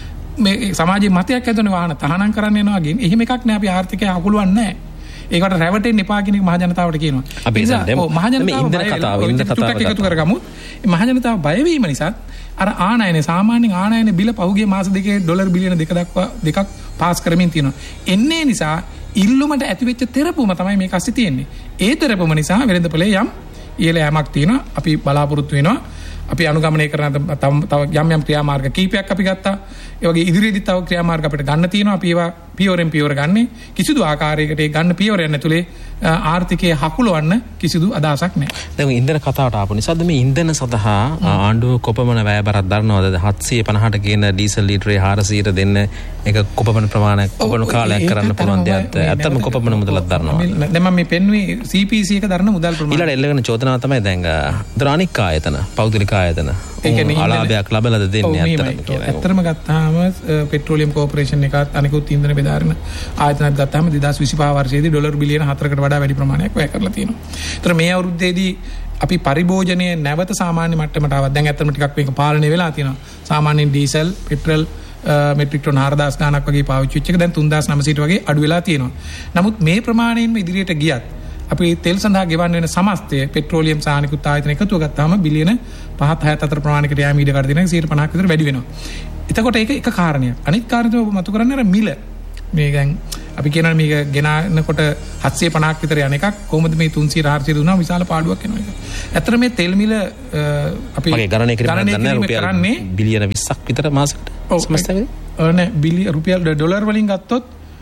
මේ සමාජයේ මතයක් ඇතුළේ වාහන තහනම් කරන්න යනවා වගේ එහෙම එකක් නෑ. අපි ආර්ථිකය අකුලවන්නේ නෑ. ඒකට රැවටෙන්න එපා කියන එක මහ ජනතාවට කියනවා. අපි මහ ජනතාව කතාව ඉන්න කතාව එකතු කරගමු. මහ ජනතාව බය වීම නිසා අර ආනයනේ සාමාන්‍යයෙන් ආනයනේ බිල පහුගිය මාස දෙකේ ඩොලර් බිලියන දෙක දක්වා දෙකක් පාස් කරමින් තියෙනවා. එන්නේ නිසා ඉල්ලුමට ඇතිවෙච්ච තෙරපුම තමයි මේක ඇස්සේ තියෙන්නේ. ඒ තෙරපුම නිසා වෙළඳපොලේ යම් ඉහළ යෑමක් තියෙනවා. අපි බලාපොරොත්තු වෙනවා. අපි අනුගමනය කරන තව යම් යම් ක්‍රියාමාර්ග කීපයක් අපි ගත්තා. ඒ වගේ ඉදිරියේදී තව ක්‍රියාමාර්ග අපිට ගන්න තියෙනවා. අපි ඒවා පියවරෙන් පියවර ගන්නේ. කිසිදු ආකාරයකට ඒ ගන්න පියවරයන් ඇතුලේ ආර්ථිකයේ හකුලවන්න කිසිදු අදහසක් නැහැ. දැන් ඉන්ධන කතාවට ආපු නිසාද මේ ඉන්ධන සඳහා ආණ්ඩුව කොපමණ වැය බරක් දරනවද? හත්සිය පනහට කියන ඩීසල් ලීටරේ හාරසියයට දෙන්න ඒක කොපමණ ප්‍රමාණයක් කොපමණ කාලයක් කරන්න පුළුවන් දෙයක්ද? ඇත්තම කොපමණ මුදලක් දරනවද? දැන් මම මේ පෙන්වුවේ සී පී සී එක දරන මුදල් ප්‍රමාණය. ඊළඟ එල්ලගෙන චෝදනාව තමයි දැන් ද්‍රානික ආයතන, පෞද්ගලික ආයතන අලාභයක් ලබලද දෙන්නේ ඇත්තටම කියන එක. ඇත්තටම ගත්තාම පෙට්‍රෝලියම් කෝපරේෂන් එකත් අනිකුත් ඉන්ධන බෙදාගෙන ආයතනත් ගත්තාම දෙදාස් විසිපහ වර්ෂයේදී ඩොලර් බිලියන හතරකට වඩා වැඩි ප්‍රමාණයක් වැය කරලා තියෙනවා. ඒතර මේ අවුරුද්දේදී අපි පරිභෝජනයේ නැවත සාමාන්‍ය මට්ටමට ආවා. දැන් ඇත්තටම ටිකක් මේක පාලනය වෙලා තියෙනවා. සාමාන්‍යයෙන් ඩීසල්, පෙට්‍රල් මෙට්‍රික් ටන් හාරදාස් ගාණක් වගේ පාවිච්චි වෙච්ච එක දැන් තුන්දාස් නවසීයට වගේ අඩු වෙලා තියෙනවා. නමුත් මේ ප්‍රමාණයෙන්ම ඉදිරියට ගියත් අපි තෙල් සඳහා ගෙවන්න වෙන සමස්තය පෙට්‍රෝලියම් සහ අනිකුත් ආයතන එකතුව ගත්තාම බිලියන පහත් හයත් අතර ප්‍රමාණයකට යෑම ඉඩ කඩ දෙනවා. සියයට පනහක් විතර වැඩි වෙනවා. එතකොට ඒක එක කාරණයක්. අනිත් කාරණය තමයි මතු කරන්නේ අර මිල. මේ දැන් අපි කියනවා මේක ගෙනානකොට හත්සිය පනහක් විතර යන එකක් කොහොමද මේ තුන්සිය හාරසිය දුන්නා විශාල පාඩුවක් වෙනවා ඒක. ඇත්තට මේ තෙල් මිල අපි මගේ ගණනය කිරීම රුපියල් බිලියන විස්සක් විතර මාසෙකට සමස්තකේ. ඔව් නේ බිලියන රුපියල් ඩොලර් වලින් ගත්තොත්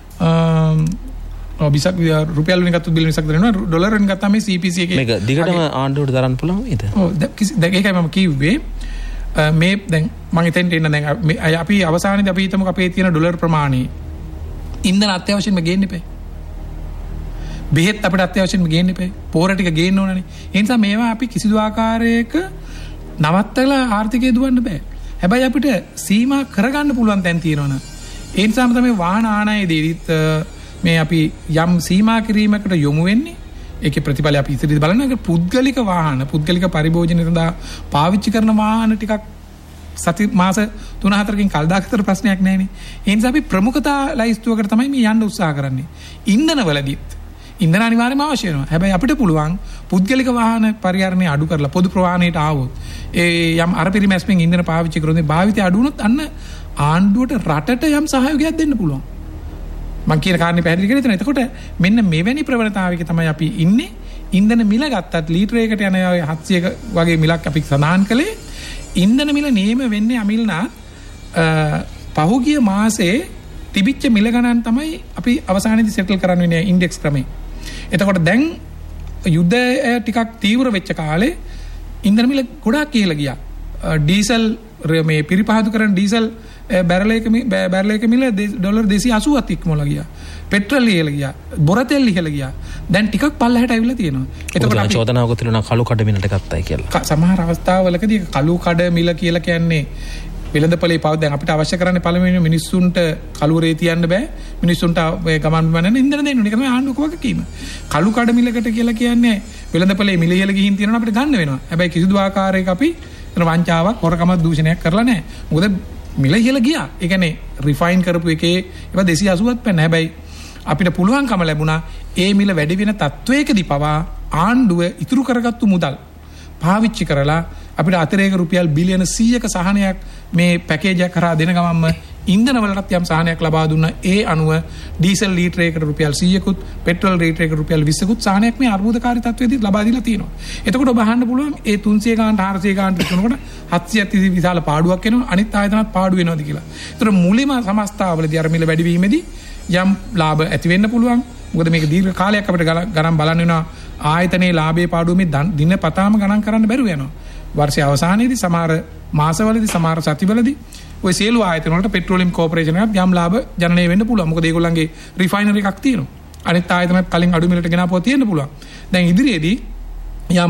ඔව් විස්සක් රුපියල් වලින් ගත්තොත් බිලියන විස්සක් දරනවා. ඩොලර් වලින් ගත්තාම මේ සී පී සී එකේ මේක දිගටම ආණ්ඩුවට දරන්න පුළුවන් වේද? ඔව් දැන් ඒකයි මම කිව්වේ මේ දැන් මම හිතෙන් ඉන්න දැන් අපි අවසානයේදී අපි හිතමුකෝ අපේ තියෙන ඩොලර් ප්‍රමාණය ඉන්ධන අත්‍යවශ්‍යම ගේන්න එපා. බෙහෙත් අපිට අත්‍යවශ්‍යම ගේන්න එපා. පෝර ටික ගේන්න ඕනනේ. ඒ නිසා මේවා අපි කිසිදු ආකාරයක නවත්තලා ආර්ථිකය දුවන්න බෑ. හැබැයි අපිට සීමා කරගන්න පුළුවන් තැන් තියෙනවනේ. ඒ නිසාම තමයි වාහන ආනයේදීත් මේ අපි යම් සීමා කිරීමකට යොමු වෙන්නේ. ඒකේ ප්‍රතිඵල අපි ඉතිරි බලන්න පුද්ගලික වාහන පුද්ගලික පරිභෝජන සඳහා පාවිච්චි කරන වාහන ටිකක් සති මාස තුන හතරකින් කල් දාගත්තට ප්‍රශ්නයක් නැහැ නේ. ඒ නිසා අපි ප්‍රමුඛතා ලයිස්තුවකට තමයි මේ යන්න උත්සාහ කරන්නේ. ඉන්ධනවලදීත් ඉන්ධන අනිවාර්යයෙන්ම අවශ්‍ය වෙනවා. හැබැයි අපිට පුළුවන් පුද්ගලික වාහන පරිහරණය අඩු කරලා පොදු ප්‍රවාහණයට ආවොත් ඒ යම් අර පරිමැස්මෙන් ඉන්ධන පාවිච්චි කරොත් භාවිතය අඩු වුණොත් අන්න ආණ්ඩුවට රටට යම් සහයෝගයක් දෙන්න පුළුවන්. මම කියන කාරණේ පැහැදිලි කරලා තියෙනවා. එතකොට මෙන්න මෙවැනි ප්‍රවණතාවයක තමයි අපි ඉන්නේ. ඉන්ධන මිල ගත්තත් ලීටරයකට යන හත්සියක වගේ මිලක් අපි සඳහන් කළේ. ඉන්ධන මිල නියම වෙන්නේ අමිල්නා පහුගිය මාසේ තිබිච්ච මිල ගණන් තමයි අපි අවසානයේදී සෙටල් කරන්න වෙන්නේ ඉන්ඩෙක්ස් ක්‍රමේ. එතකොට දැන් යුද්ධය ටිකක් තීව්‍ර වෙච්ච කාලේ ඉන්ධන මිල ගොඩාක් ඉහළ ගියා. ඩීසල් මේ පිරිපහදු කරන ඩීසල් බැරලයක බැරලයක මිල ඩොලර් දෙසිය අසූවක් ඉක්මවලා ගියා. පෙට්‍රල් ඉහළ ගියා. බොර තෙල් ඉහළ ගියා. දැන් ටිකක් පල්ලහැට ඇවිල්ලා තියෙනවා. එතකොට අපි චෝදනාවක තියෙනවා කළු කඩ මිලට ගත්තයි කියලා. සමහර අවස්ථාවලකදී කළු කඩ මිල කියලා කියන්නේ වෙළඳපොලේ පව දැන් අපිට අවශ්‍ය කරන්නේ පළවෙනි මිනිස්සුන්ට කලුරේ තියන්න බෑ. මිනිස්සුන්ට ගමන් බිමන ඉන්ධන දෙන්න ඕනේ. ඒක තමයි ආණ්ඩුවක වගකීම. කළු කඩ මිලකට කියලා කියන්නේ වෙළඳපොලේ මිල ඉහළ ගිහින් තියෙනවා අපිට ගන්න වෙනවා. හැබැයි කිසිදු ආකාරයක අපි එන වංචාවක් හොරකමක් දූෂණයක් කරලා නැහැ. මොකද මිල ඉහළ ගියා. ඒ කියන්නේ රිෆයින් කරපු එකේ ඒවා දෙසිය අසූවක් පෙන්න. හැබැයි අපිට පුළුවන්කම ලැබුණා ඒ මිල වැඩි වෙන තත්වයකදී පවා ආණ්ඩුව ඉතුරු කරගත්තු මුදල් පාවිච්චි කරලා අපිට අතිරේක රුපියල් බිලියන සීයක සහනයක් මේ පැකේජයක් කරා දෙන ගමන්ම ඉන්ධන වලටත් යම් සහනයක් ලබා දුන්නා. ඒ අනුව ඩීසල් ලීටරයකට රුපියල් සීයකුත් පෙට්‍රල් ලීටරයකට රුපියල් විස්සකුත් සහනයක් මේ අර්බුදකාරී තත්ත්වයේදී ලබා දීලා තියෙනවා. එතකොට ඔබ අහන්න පුළුවන් ඒ තුන්සිය ගානට හාරසිය ගානට විකුණනකොට හත්සියයක් තිසි විශාල පාඩුවක් එනවා. අනිත් ආයතනත් පාඩු වෙනවද කියලා. ඒතර මුලින්ම සමස්තාවලදී අර මිල වැඩිවීමේදී යම් ලාභ ඇති වෙන්න පුළුවන්. මොකද මේක දීර්ඝ කාලයක් අපිට ගණන් බලන්න වෙනවා. ආයතනයේ ලාභයේ පාඩුව මේ දින පතාම ගණන් කරන්න බැරුව යනවා. වර්ෂයේ අවසානයේදී සමහර මාසවලදී සමහර සතිවලදී ඔය සියලු ආයතන වලට පෙට්‍රෝලියම් කෝපරේෂන් එකක් යම් ලාභ ජනනය වෙන්න පුළුවන්. මොකද ඒගොල්ලන්ගේ රිෆයිනරි එකක් තියෙනවා. අනිත් ආයතනත් කලින් අඩු මිලට ගෙනාපුවා තියෙන්න පුළුවන්. දැන් ඉදිරියේදී යම්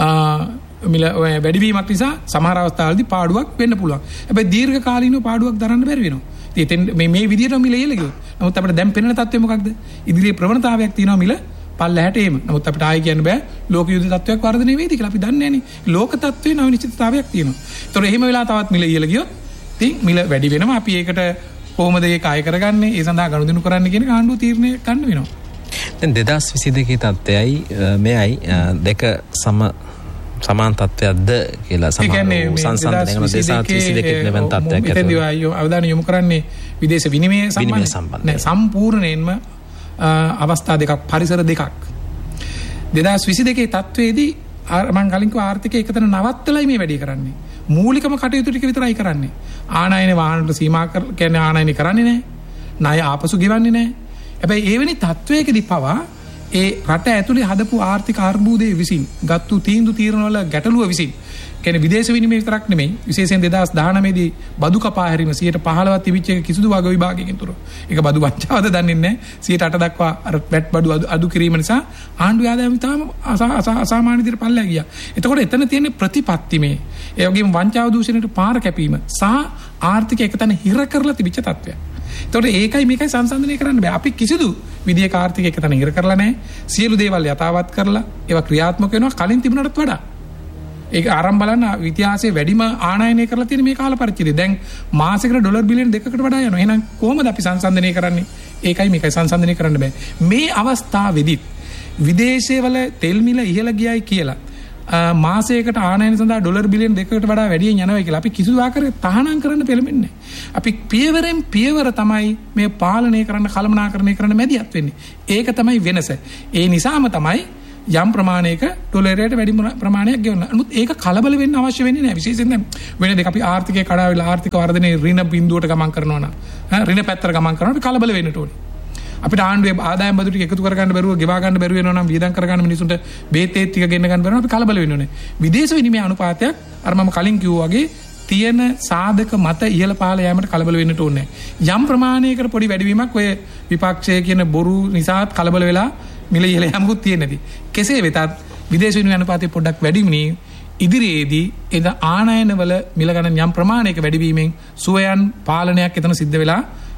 මිල වැඩිවීමක් නිසා සමහර අවස්ථාවලදී පාඩුවක් වෙන්න පුළුවන්. හැබැයි දීර්ඝ කාලීනව පාඩුවක් දරන්න බැරි වෙනවා. ඉතින් මේ මේ විදිහට මිල ඉහළ ගියොත් නමුත් අපිට දැන් පෙනෙන තත්ත්වය මොකක්ද? ඉදිරියේ ප්‍රවණතාවයක් තියෙනවා මිල පල්ලහැට එීම. නමුත් අපිට ආයෙ කියන්න බෑ ලෝක යුද්ධ තත්ත්වයක් වර්ධනය වෙයිද කියලා. අපි දන්නේ නැහනේ. ලෝක තත්ත්වේ අනිශ්චිතතාවයක් තියෙනවා. ඒතොර එහෙම වෙලා තවත් මිල ඉහළ ගියොත් ඉතින් මිල වැඩි වෙනවා. අපි ඒකට කොහොමද ඒක ආය කරගන්නේ? ඒ සඳහා ගනුදෙනු කරන්න කියන ආණ්ඩුව තීරණය ගන්න වෙනවා. දැන් දෙදාස් විසි දෙකේ තත්ත්වයයි මෙයයි දෙක සම සමාන තත්ත්වයක්ද කියලා සමහර සංසන්දනය කරන දෙදාස් විසි දෙකේ ලැබෙන තත්ත්වයක් ඇතුළත. මෙතනදී ආයෝ අවධානය යොමු කරන්නේ විදේශ විනිමය සම්බන්ධ සම්පූර්ණයෙන්ම අවස්ථා දෙකක් පරිසර දෙකක්. දෙදාස් විසි දෙකේ තත්ත්වයේදී මම කලින් කිව්ව ආර්ථිකය එකතන නවත්තලයි මේ වැඩේ කරන්නේ. මූලිකම කටයුතු ටික විතරයි කරන්නේ. ආනයන වාහනට සීමා කර කියන්නේ ආනයන කරන්නේ නැහැ. ණය ආපසු ගෙවන්නේ නැහැ. හැබැයි ඒ වෙනි තත්වයකදී පවා ඒ රට ඇතුලේ හදපු ආර්ථික අර්බුදයේ විසින් ගත්තු තීන්දුව තීරණ වල ගැටලුව විසින් කියන්නේ විදේශ විනිමය විතරක් නෙමෙයි විශේෂයෙන් දෙදාස් දහනවය දී බදු කපා හැරීම සියයට පහළොවක් තිබිච්ච එක කිසිදු වග විභාගයකින් තුර. ඒක බදු වංචාවද දන්නේ නැහැ. සියයට අට දක්වා අර වැට් බදු අඩු කිරීම නිසා ආණ්ඩුවේ ආදායම තාම අසාමාන්‍ය විදිහට පල්ලෙහා ගියා. එතකොට එතන තියෙන ප්‍රතිපත්ති මේ ඒ වගේම වංචාව දූෂණයට පාර කැපීම සහ ආර්ථික එකතන හිර කරලා තිබිච්ච තත්ත්වයක්. එතකොට ඒකයි මේකයි සංසන්දනය කරන්න බෑ. අපි කිසිදු විදියක ආර්ථික එකතන හිර කරලා නැහැ. සියලු දේවල් යථාවත් කරලා ඒවා ක්‍රියාත්මක වෙනවා කලින් තිබුණටත් වඩා. ඒක ආරම්භ බලන්න ඉතිහාසයේ වැඩිම ආනයනය කරලා තියෙන මේ කාල පරිච්ඡේදය. දැන් මාසෙකට ඩොලර් බිලියන දෙකකට වඩා යනවා. එහෙනම් කොහොමද අපි සංසන්දනය කරන්නේ? ඒකයි මේකයි සංසන්දනය කරන්න බෑ. මේ අවස්ථාවේදී විදේශයේ වල තෙල් මිල ඉහළ ගියයි කියලා මාසයකට ආනයන සඳහා ඩොලර් බිලියන දෙකකට වඩා වැඩියෙන් යනවා කියලා අපි කිසිදු ආකාරයක තහනම් කරන්න පෙළඹෙන්නේ නැහැ. අපි පියවරෙන් පියවර තමයි මේ පාලනය කරන්න කළමනාකරණය කරන්න මැදිහත් වෙන්නේ. ඒක තමයි වෙනස. ඒ නිසාම තමයි යම් ප්‍රමාණයක ඩොලරයට වැඩි ප්‍රමාණයක් ගෙවන්න. නමුත් ඒක කලබල වෙන්න අවශ්‍ය වෙන්නේ නැහැ. විශේෂයෙන් දැන් වෙන දෙයක් අපි ආර්ථිකය කඩා වෙලා ආර්ථික වර්ධනයේ ඍණ බිඳුවට ගමන් කරනවා නම් ඍණ පැත්තට ගමන් කරනවා අපි කලබල වෙන්න ඕනේ. අපිට ආණ්ඩුවේ ආදායම් බදු ටික එකතු කරගන්න බැරුව ගෙවා ගන්න බැරුව වෙනවා නම් වියදම් කරගන්න මිනිසුන්ට බේතේ ටික ගෙන්න ගන්න බැරුව අපි කලබල වෙන්න ඕනේ. විදේශ විනිමය අනුපාතයක් අර මම කලින් කිව්වා වගේ තියෙන සාධක මත ඉහළ පහළ යෑමට කලබල වෙන්න ඕනේ. යම් ප්‍රමාණයකට පොඩි වැඩිවීමක් ඔය විපක්ෂයේ කියන බොරු නිසාත් කලබල වෙලා මිල ඉහළ යමුත් තියෙන්නේ. කෙසේ වෙතත් විදේශ විනිමය අනුපාතය පොඩ්ඩක් වැඩි වුණේ ඉදිරියේදී එද ආනයන වල මිල ගණන් යම් ප්‍රමාණයක වැඩිවීමෙන් සුවයන් පාලනයක් එතන සිද්ධ වෙලා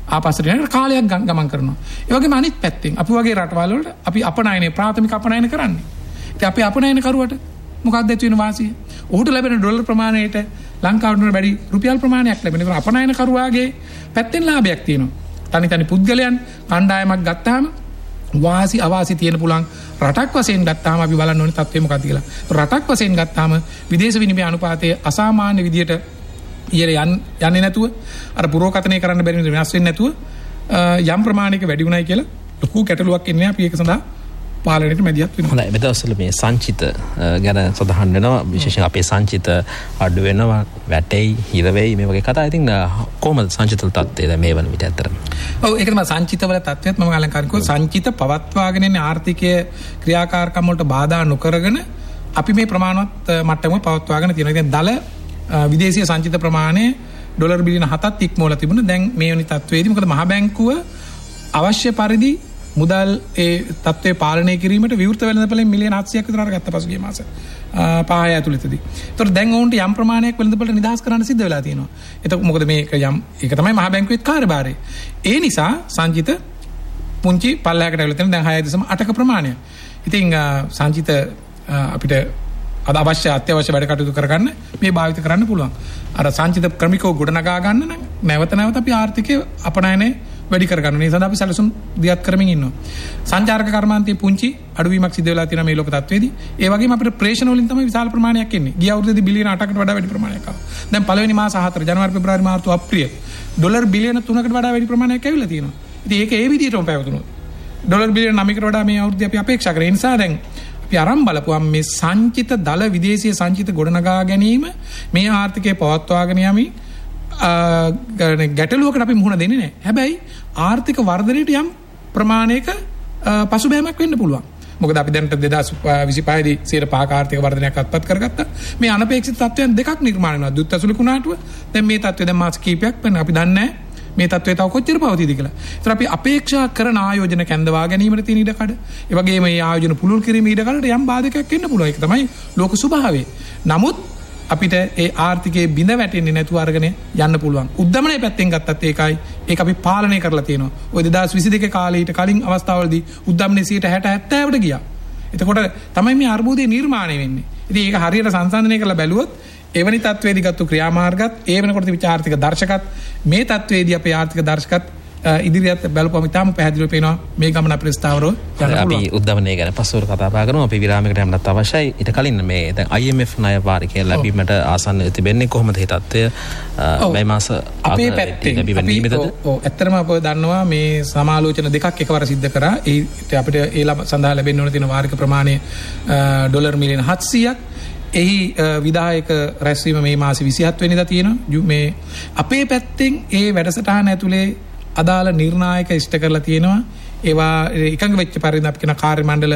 ආපස්සට යනකොට කාලයක් ගමන් කරනවා. ඒ වගේම අනිත් පැත්තෙන් අපි වගේ රටවල් වලට අපි අපනයනේ ප්‍රාථමික අපනයන කරන්නේ. ඉතින් අපි අපනයන කරුවට මොකක්ද ඇති වෙන වාසිය? ඔහුට ලැබෙන ඩොලර් ප්‍රමාණයට ලංකාවට වඩා වැඩි රුපියල් ප්‍රමාණයක් ලැබෙන. ඒක අපනයන කරුවාගේ පැත්තෙන් ලාභයක් තියෙනවා. තනි තනි පුද්ගලයන් කණ්ඩායමක් ගත්තාම වාසි අවාසි තියෙන පුළුවන්. රටක් වශයෙන් ගත්තාම අපි බලන්න ඕනේ තත්ත්වය මොකක්ද කියලා. රටක් වශයෙන් ගත්තාම විදේශ විනිමය අනුපාතය අසාමාන්‍ය විදියට ඉහළ යන්නේ නැතුව අර පුරෝකථනය කරන්න බැරි විදිහට වෙනස් වෙන්නේ නැතුව යම් ප්‍රමාණයක වැඩි වුණයි කියලා ලොකු ගැටලුවක් එන්නේ අපි ඒක සඳහා පාලනයට මැදිහත් වෙනවා. හොඳයි. මෙතනසල මේ සංචිත ගැන සඳහන් වෙනවා. විශේෂයෙන් අපේ සංචිත අඩු වෙනවා, වැටෙයි, හිර වෙයි මේ වගේ කතා. ඉතින් කොහොමද සංචිත තත්ත්වය දැන් මේ වන විට ඇත්තටම? ඔව් ඒක තමයි සංචිත වල තත්ත්වයත් මම අලංකාරිකව සංචිත පවත්වාගෙන යන ආර්ථිකයේ ක්‍රියාකාරකම් වලට බාධා නොකරගෙන අපි මේ ප්‍රමාණවත් මට්ටමක පවත්වාගෙන තියෙනවා. ඉතින් දල විදේශීය සංචිත ප්‍රමාණය ඩොලර් බිලියන හතක් ඉක්මවලා තිබුණා. දැන් මේ වෙනි තත්ත්වයේදී මොකද මහ බැංකුව අවශ්‍ය පරිදි මුදල් ඒ තත්ත්වය පාලනය කිරීමට විවෘත වෙළඳපොලෙන් මිලියන හත්සියයක් විතර අරගත්ත පසුගිය මාස පහය ඇතුළතදී. ඒතකොට දැන් ඔවුන්ට යම් ප්‍රමාණයක් වෙළඳපොළට නිදහස් කරන්න සිද්ධ වෙලා තියෙනවා. එතකොට මොකද මේක යම් ඒක තමයි මහ බැංකුවේ කාර්යභාරය. ඒ නිසා සංචිත පුංචි පල්ලයකට ඇවිල්ලා තියෙන දැන් හය දශම අටක ප්‍රමාණය. ඉතින් සංචිත අපිට අද අවශ්‍ය අත්‍යවශ්‍ය වැඩ කටයුතු කරගන්න මේ භාවිත කරන්න පුළුවන්. අර සංචිත ක්‍රමිකව ගොඩනගා ගන්න නම් නැවත නැවත අපි ආර්ථිකයේ අපනයනේ වැඩි කරගන්න. ඒ සඳහා අපි සැලසුම් දියත් කරමින් ඉන්නවා. සංචාරක කර්මාන්තයේ පුංචි අඩුවීමක් සිදු වෙලා තියෙනවා මේ ලෝක තත්ත්වයේදී. ඒ වගේම අපිට ප්‍රේෂණ වලින් තමයි විශාල ප්‍රමාණයක් එන්නේ. ගිය අවුරුද්දේදී බිලියන අටකට වඩා වැඩි ප්‍රමාණයක් ආවා. දැන් පළවෙනි මාස හතර ජනවාරි පෙබරවාරි මාර්තු අප්‍රේල් ඩොලර් බිලියන තුනකට වඩා වැඩි ප්‍රමාණයක් ඇවිල්ලා තියෙනවා. ඉතින් ඒක ඒ විදිහටම පැවතුනොත් ඩොලර් බිලියන නවයකට වඩා මේ අවුරුද්දේ අපි අපේක්ෂා කරේ. ඒ නිසා දැන් අපි අරන් බලපුවම මේ සංචිත දල විදේශීය සංචිත ගොඩනගා ගැනීම මේ ආර්ථිකය පවත්වාගෙන යමි ගැටලුවකට අපි මුහුණ දෙන්නේ නැහැ. හැබැයි ආර්ථික වර්ධනයට යම් ප්‍රමාණයක පසුබෑමක් වෙන්න පුළුවන්. මොකද අපි දැන් දෙදාස් විසිපහ දී සියයට පහක ආර්ථික වර්ධනයක් අත්පත් කරගත්තා. මේ අනපේක්ෂිත තත්ත්වයන් දෙකක් නිර්මාණය වෙනවා. දුත් ඇසුළු කුණාටුව. දැන් මේ තත්ත්වය දැන් මාස කිහිපයක් වෙන අපි දන්නේ නැහැ මේ තත්ත්වය තව කොච්චර පවතීද කියලා. ඒතර අපි අපේක්ෂා කරන ආයෝජන කැඳවා ගැනීමට තියෙන ඉඩකඩ, ඒ වගේම මේ ආයෝජන පුළුල් කිරීමේ ඉඩකඩට යම් බාධකයක් එන්න පුළුවන්. ඒක තමයි ලෝක ස්වභාවය. නමුත් අපිට ඒ ආර්ථිකයේ බිඳ වැටෙන්නේ නැතුව අරගෙන යන්න පුළුවන්. උද්දමනයේ පැත්තෙන් ගත්තත් ඒකයි. ඒක අපි පාලනය කරලා තියෙනවා. ඔය දෙදාස් විසි දෙක කාලීට කලින් අවස්ථාවලදී උද්දමනයේ සියයට හැට හැත්තෑවට ගියා. එතකොට තමයි මේ අර්බුදය නිර්මාණය වෙන්නේ. ඉතින් ඒක හරියට සංසන්දනය කරලා බැලුවොත් එවැනි තත්වයේදී ගත්තු ක්‍රියාමාර්ගත් ඒ වෙනකොට තිබිච්ච ආර්ථික දර්ශකත් මේ තත්වයේදී අපේ ආර්ථික දර්ශකත් ඉදිරියට බැලුවම ඉතාම පැහැදිලිව පේනවා මේ ගමන අපේ ස්ථාවරව යන්න පුළුවන්. අපි උද්දමනය ගැන පස්සෙ කතා බහ කරමු. අපි විරාමයකට යන්නත් අවශ්‍යයි. ඊට කලින් මේ දැන් I M F ණය වාරිකය ලැබීමට ආසන්න තිබෙන්නේ කොහොමද මේ තත්ත්වය මේ මාස අපේ පැත්තෙන් ලැබීමේද? ඔව් ඇත්තටම අපව දන්නවා මේ සමාලෝචන දෙකක් එකවර සිද්ධ කරා. ඒ අපිට ඒ සඳහා ලැබෙන්න ඕන තියෙන වාරික ප්‍රමාණය ඩොලර් මිලියන හත්සියයක්. එහි විදායක රැස්වීම මේ මාසේ විසිහත් වෙනිදා තියෙනවා. මේ අපේ පැත්තෙන් ඒ වැඩසටහන ඇතුලේ අදාළ නිර්ණායක ඉෂ්ට කරලා තියෙනවා. ඒවා එකඟ වෙච්ච පරිදි අපි කියන කාර්ය මණ්ඩල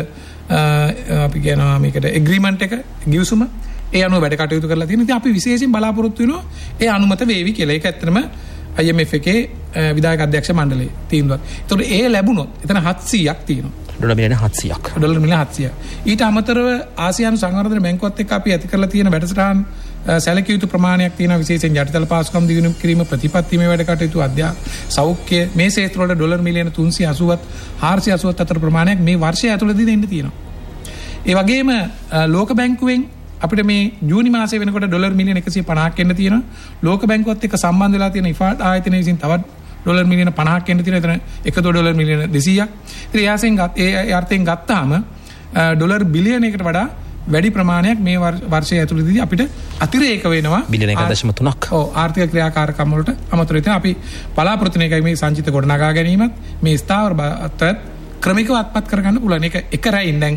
අපි කියනවා මේකට එග්‍රීමන්ට් එක ගිවිසුම ඒ අනුව වැඩ කටයුතු කරලා තියෙනවා. ඉතින් අපි විශේෂයෙන් බලාපොරොත්තු වෙනවා ඒ අනුමත වේවි කියලා. ඒක ඇත්තටම I M F එකේ විදායක අධ්‍යක්ෂ මණ්ඩලයේ තීන්දුවක්. ඒතකොට ඒ ලැබුණොත් එතන හත්සියයක් තියෙනවා. ඩොලර් මිලියන හත්සියයක්. ඩොලර් මිලියන හත්සියයක්. ඊට අමතරව ආසියානු සංවර්ධන බැංකුවත් එක්ක අපි ඇති කරලා තියෙන වැඩසටහන් සැලකිය යුතු ප්‍රමාණයක් තියෙනවා. විශේෂයෙන් යටිතල පාසුකම් දියුණු කිරීම, ප්‍රතිපත්ති මේ වැඩ කටයුතු, අධ්‍යාපන, සෞඛ්‍ය මේ ක්ෂේත්‍ර වල ඩොලර් මිලියන තුන්සිය අසූවත් හාරසිය අසූවත් අතර ප්‍රමාණයක් මේ වර්ෂය ඇතුළතදී දෙන්න තියෙනවා. ඒ වගේම ලෝක බැංකුවෙන් අපිට මේ ජූනි මාසයේ වෙනකොට ඩොලර් මිලියන එකසිය පනහක් එන්න තියෙනවා. ලෝක බැංකුවත් එක්ක සම්බන්ධ වෙලා තියෙන ඉෆාඩ් ආයතනය විසින් තවත් ඩොලර් මිලියන පනහක් එන්න තියෙනවා. එතන එකතු ඩොලර් මිලියන දෙසීයක්. ඉතින් යාසෙන් ගත් ඒ අර්ථයෙන් ගත්තාම ඩොලර් බිලියනයකට වඩා වැඩි ප්‍රමාණයක් මේ වර්ෂය ඇතුළතදී අපිට අතිරේක වෙනවා. බිලියන එක දශම තුනක්. ඔව් ආර්ථික ක්‍රියාකාරකම් වලට අමතරව ඉතින් අපි බලාපොරොත්තු වෙන එකයි මේ සංචිත ගොඩනගා ගැනීමත් මේ ස්ථාවර බවත් ක්‍රමිකව අත්පත් කරගන්න පුළුවන්. ඒක එක රැයින් දැන්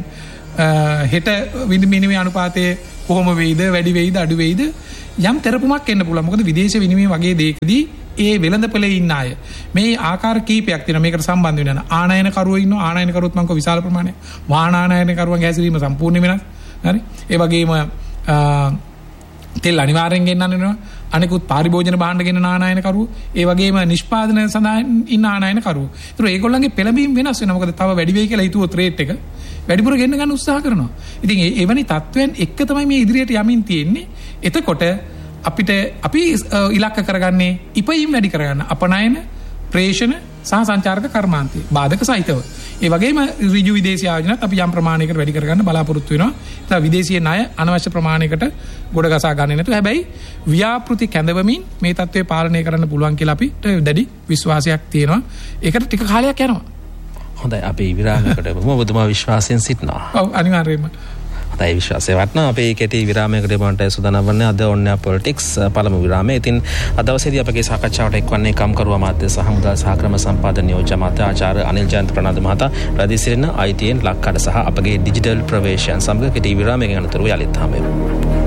හෙට විනිමය අනුපාතයේ කොහොම වෙයිද, වැඩි වෙයිද, අඩු වෙයිද යම් තෙරපුමක් එන්න පුළුවන්. මොකද විදේශ විනිමය වගේ දෙයකදී ඒ වෙළඳපොලේ ඉන්න අය මේ ආකාර කීපයක් තියෙනවා මේකට සම්බන්ධ වෙන ආනයන කරුවෝ ඉන්නවා. ආනයන කරුවොත් මම කෝ විශාල ප්‍රමාණයක්. වාහන ආනයන කරුවන්ගේ හැසිරීම සම්පූර්ණ වෙනස්. හරි. ඒ වගේම තෙල් අනිවාර්යෙන් ගෙන්නන්න වෙනවා. අනිකුත් පාරිභෝජන භාණ්ඩ ගෙනන ආනයන කරුවෝ, ඒ වගේම නිෂ්පාදන සඳහා ඉන්න ආනයන කරුවෝ. ඒතර ඒගොල්ලන්ගේ පෙළඹීම් වෙනස් වෙනවා. මොකද තව වැඩි වෙයි කියලා හිතුවොත් රේට් එක වැඩිපුර ගෙන්න ගන්න උත්සාහ කරනවා. ඉතින් ඒ එවැනි තත්ත්වයන් එක්ක තමයි මේ ඉදිරියට යමින් තියෙන්නේ. එතකොට අපිට අපි ඉලක්ක කරගන්නේ ඉපයීම් වැඩි කරගන්න, අපනයන ප්‍රේෂණ සහ සංචාරක කර්මාන්තය බාධක සහිතව. ඒ වගේම ඍජු විදේශී ආයෝජනත් අපි යම් ප්‍රමාණයකට වැඩි කරගන්න බලාපොරොත්තු වෙනවා. ඒ විදේශීය ණය අනවශ්‍ය ප්‍රමාණයකට ගොඩ ගසා ගන්නේ නැතුව හැබැයි ව්‍යාපෘති කැඳවමින් මේ තත්ත්වය පාලනය කරන්න පුළුවන් කියලා අපිට දැඩි විශ්වාසයක් තියෙනවා. ඒකට ටික කාලයක් යනවා. හොඳයි අපි විරාමයකට යමු. ඔබතුමා විශ්වාසයෙන් සිටිනවා. ඔව් අනිවාර්යයෙන්ම. හොඳයි විශ්වාසය වටනවා. අපි කෙටි විරාමයකට යමන්ට සූදානම් වන්නේ අද ඔන්යා පොලිටික්ස් පළමු විරාමය. ඉතින් අද දවසේදී අපගේ සාකච්ඡාවට එක්වන්නේ කම්කරු අමාත්‍ය සහ මුදල් සහ ක්‍රම සම්පාදන නියෝජ්‍ය අමාත්‍ය ආචාර්ය අනිල් ජයන්ත ප්‍රනාන්දු මහතා රැඳී සිටින අයි ටී එන් ලක්කඩ සහ අපගේ ඩිජිටල් ප්‍රවේශයන් සමග කෙටි විරාමයකින් අනතුරුව යලිත් හමු.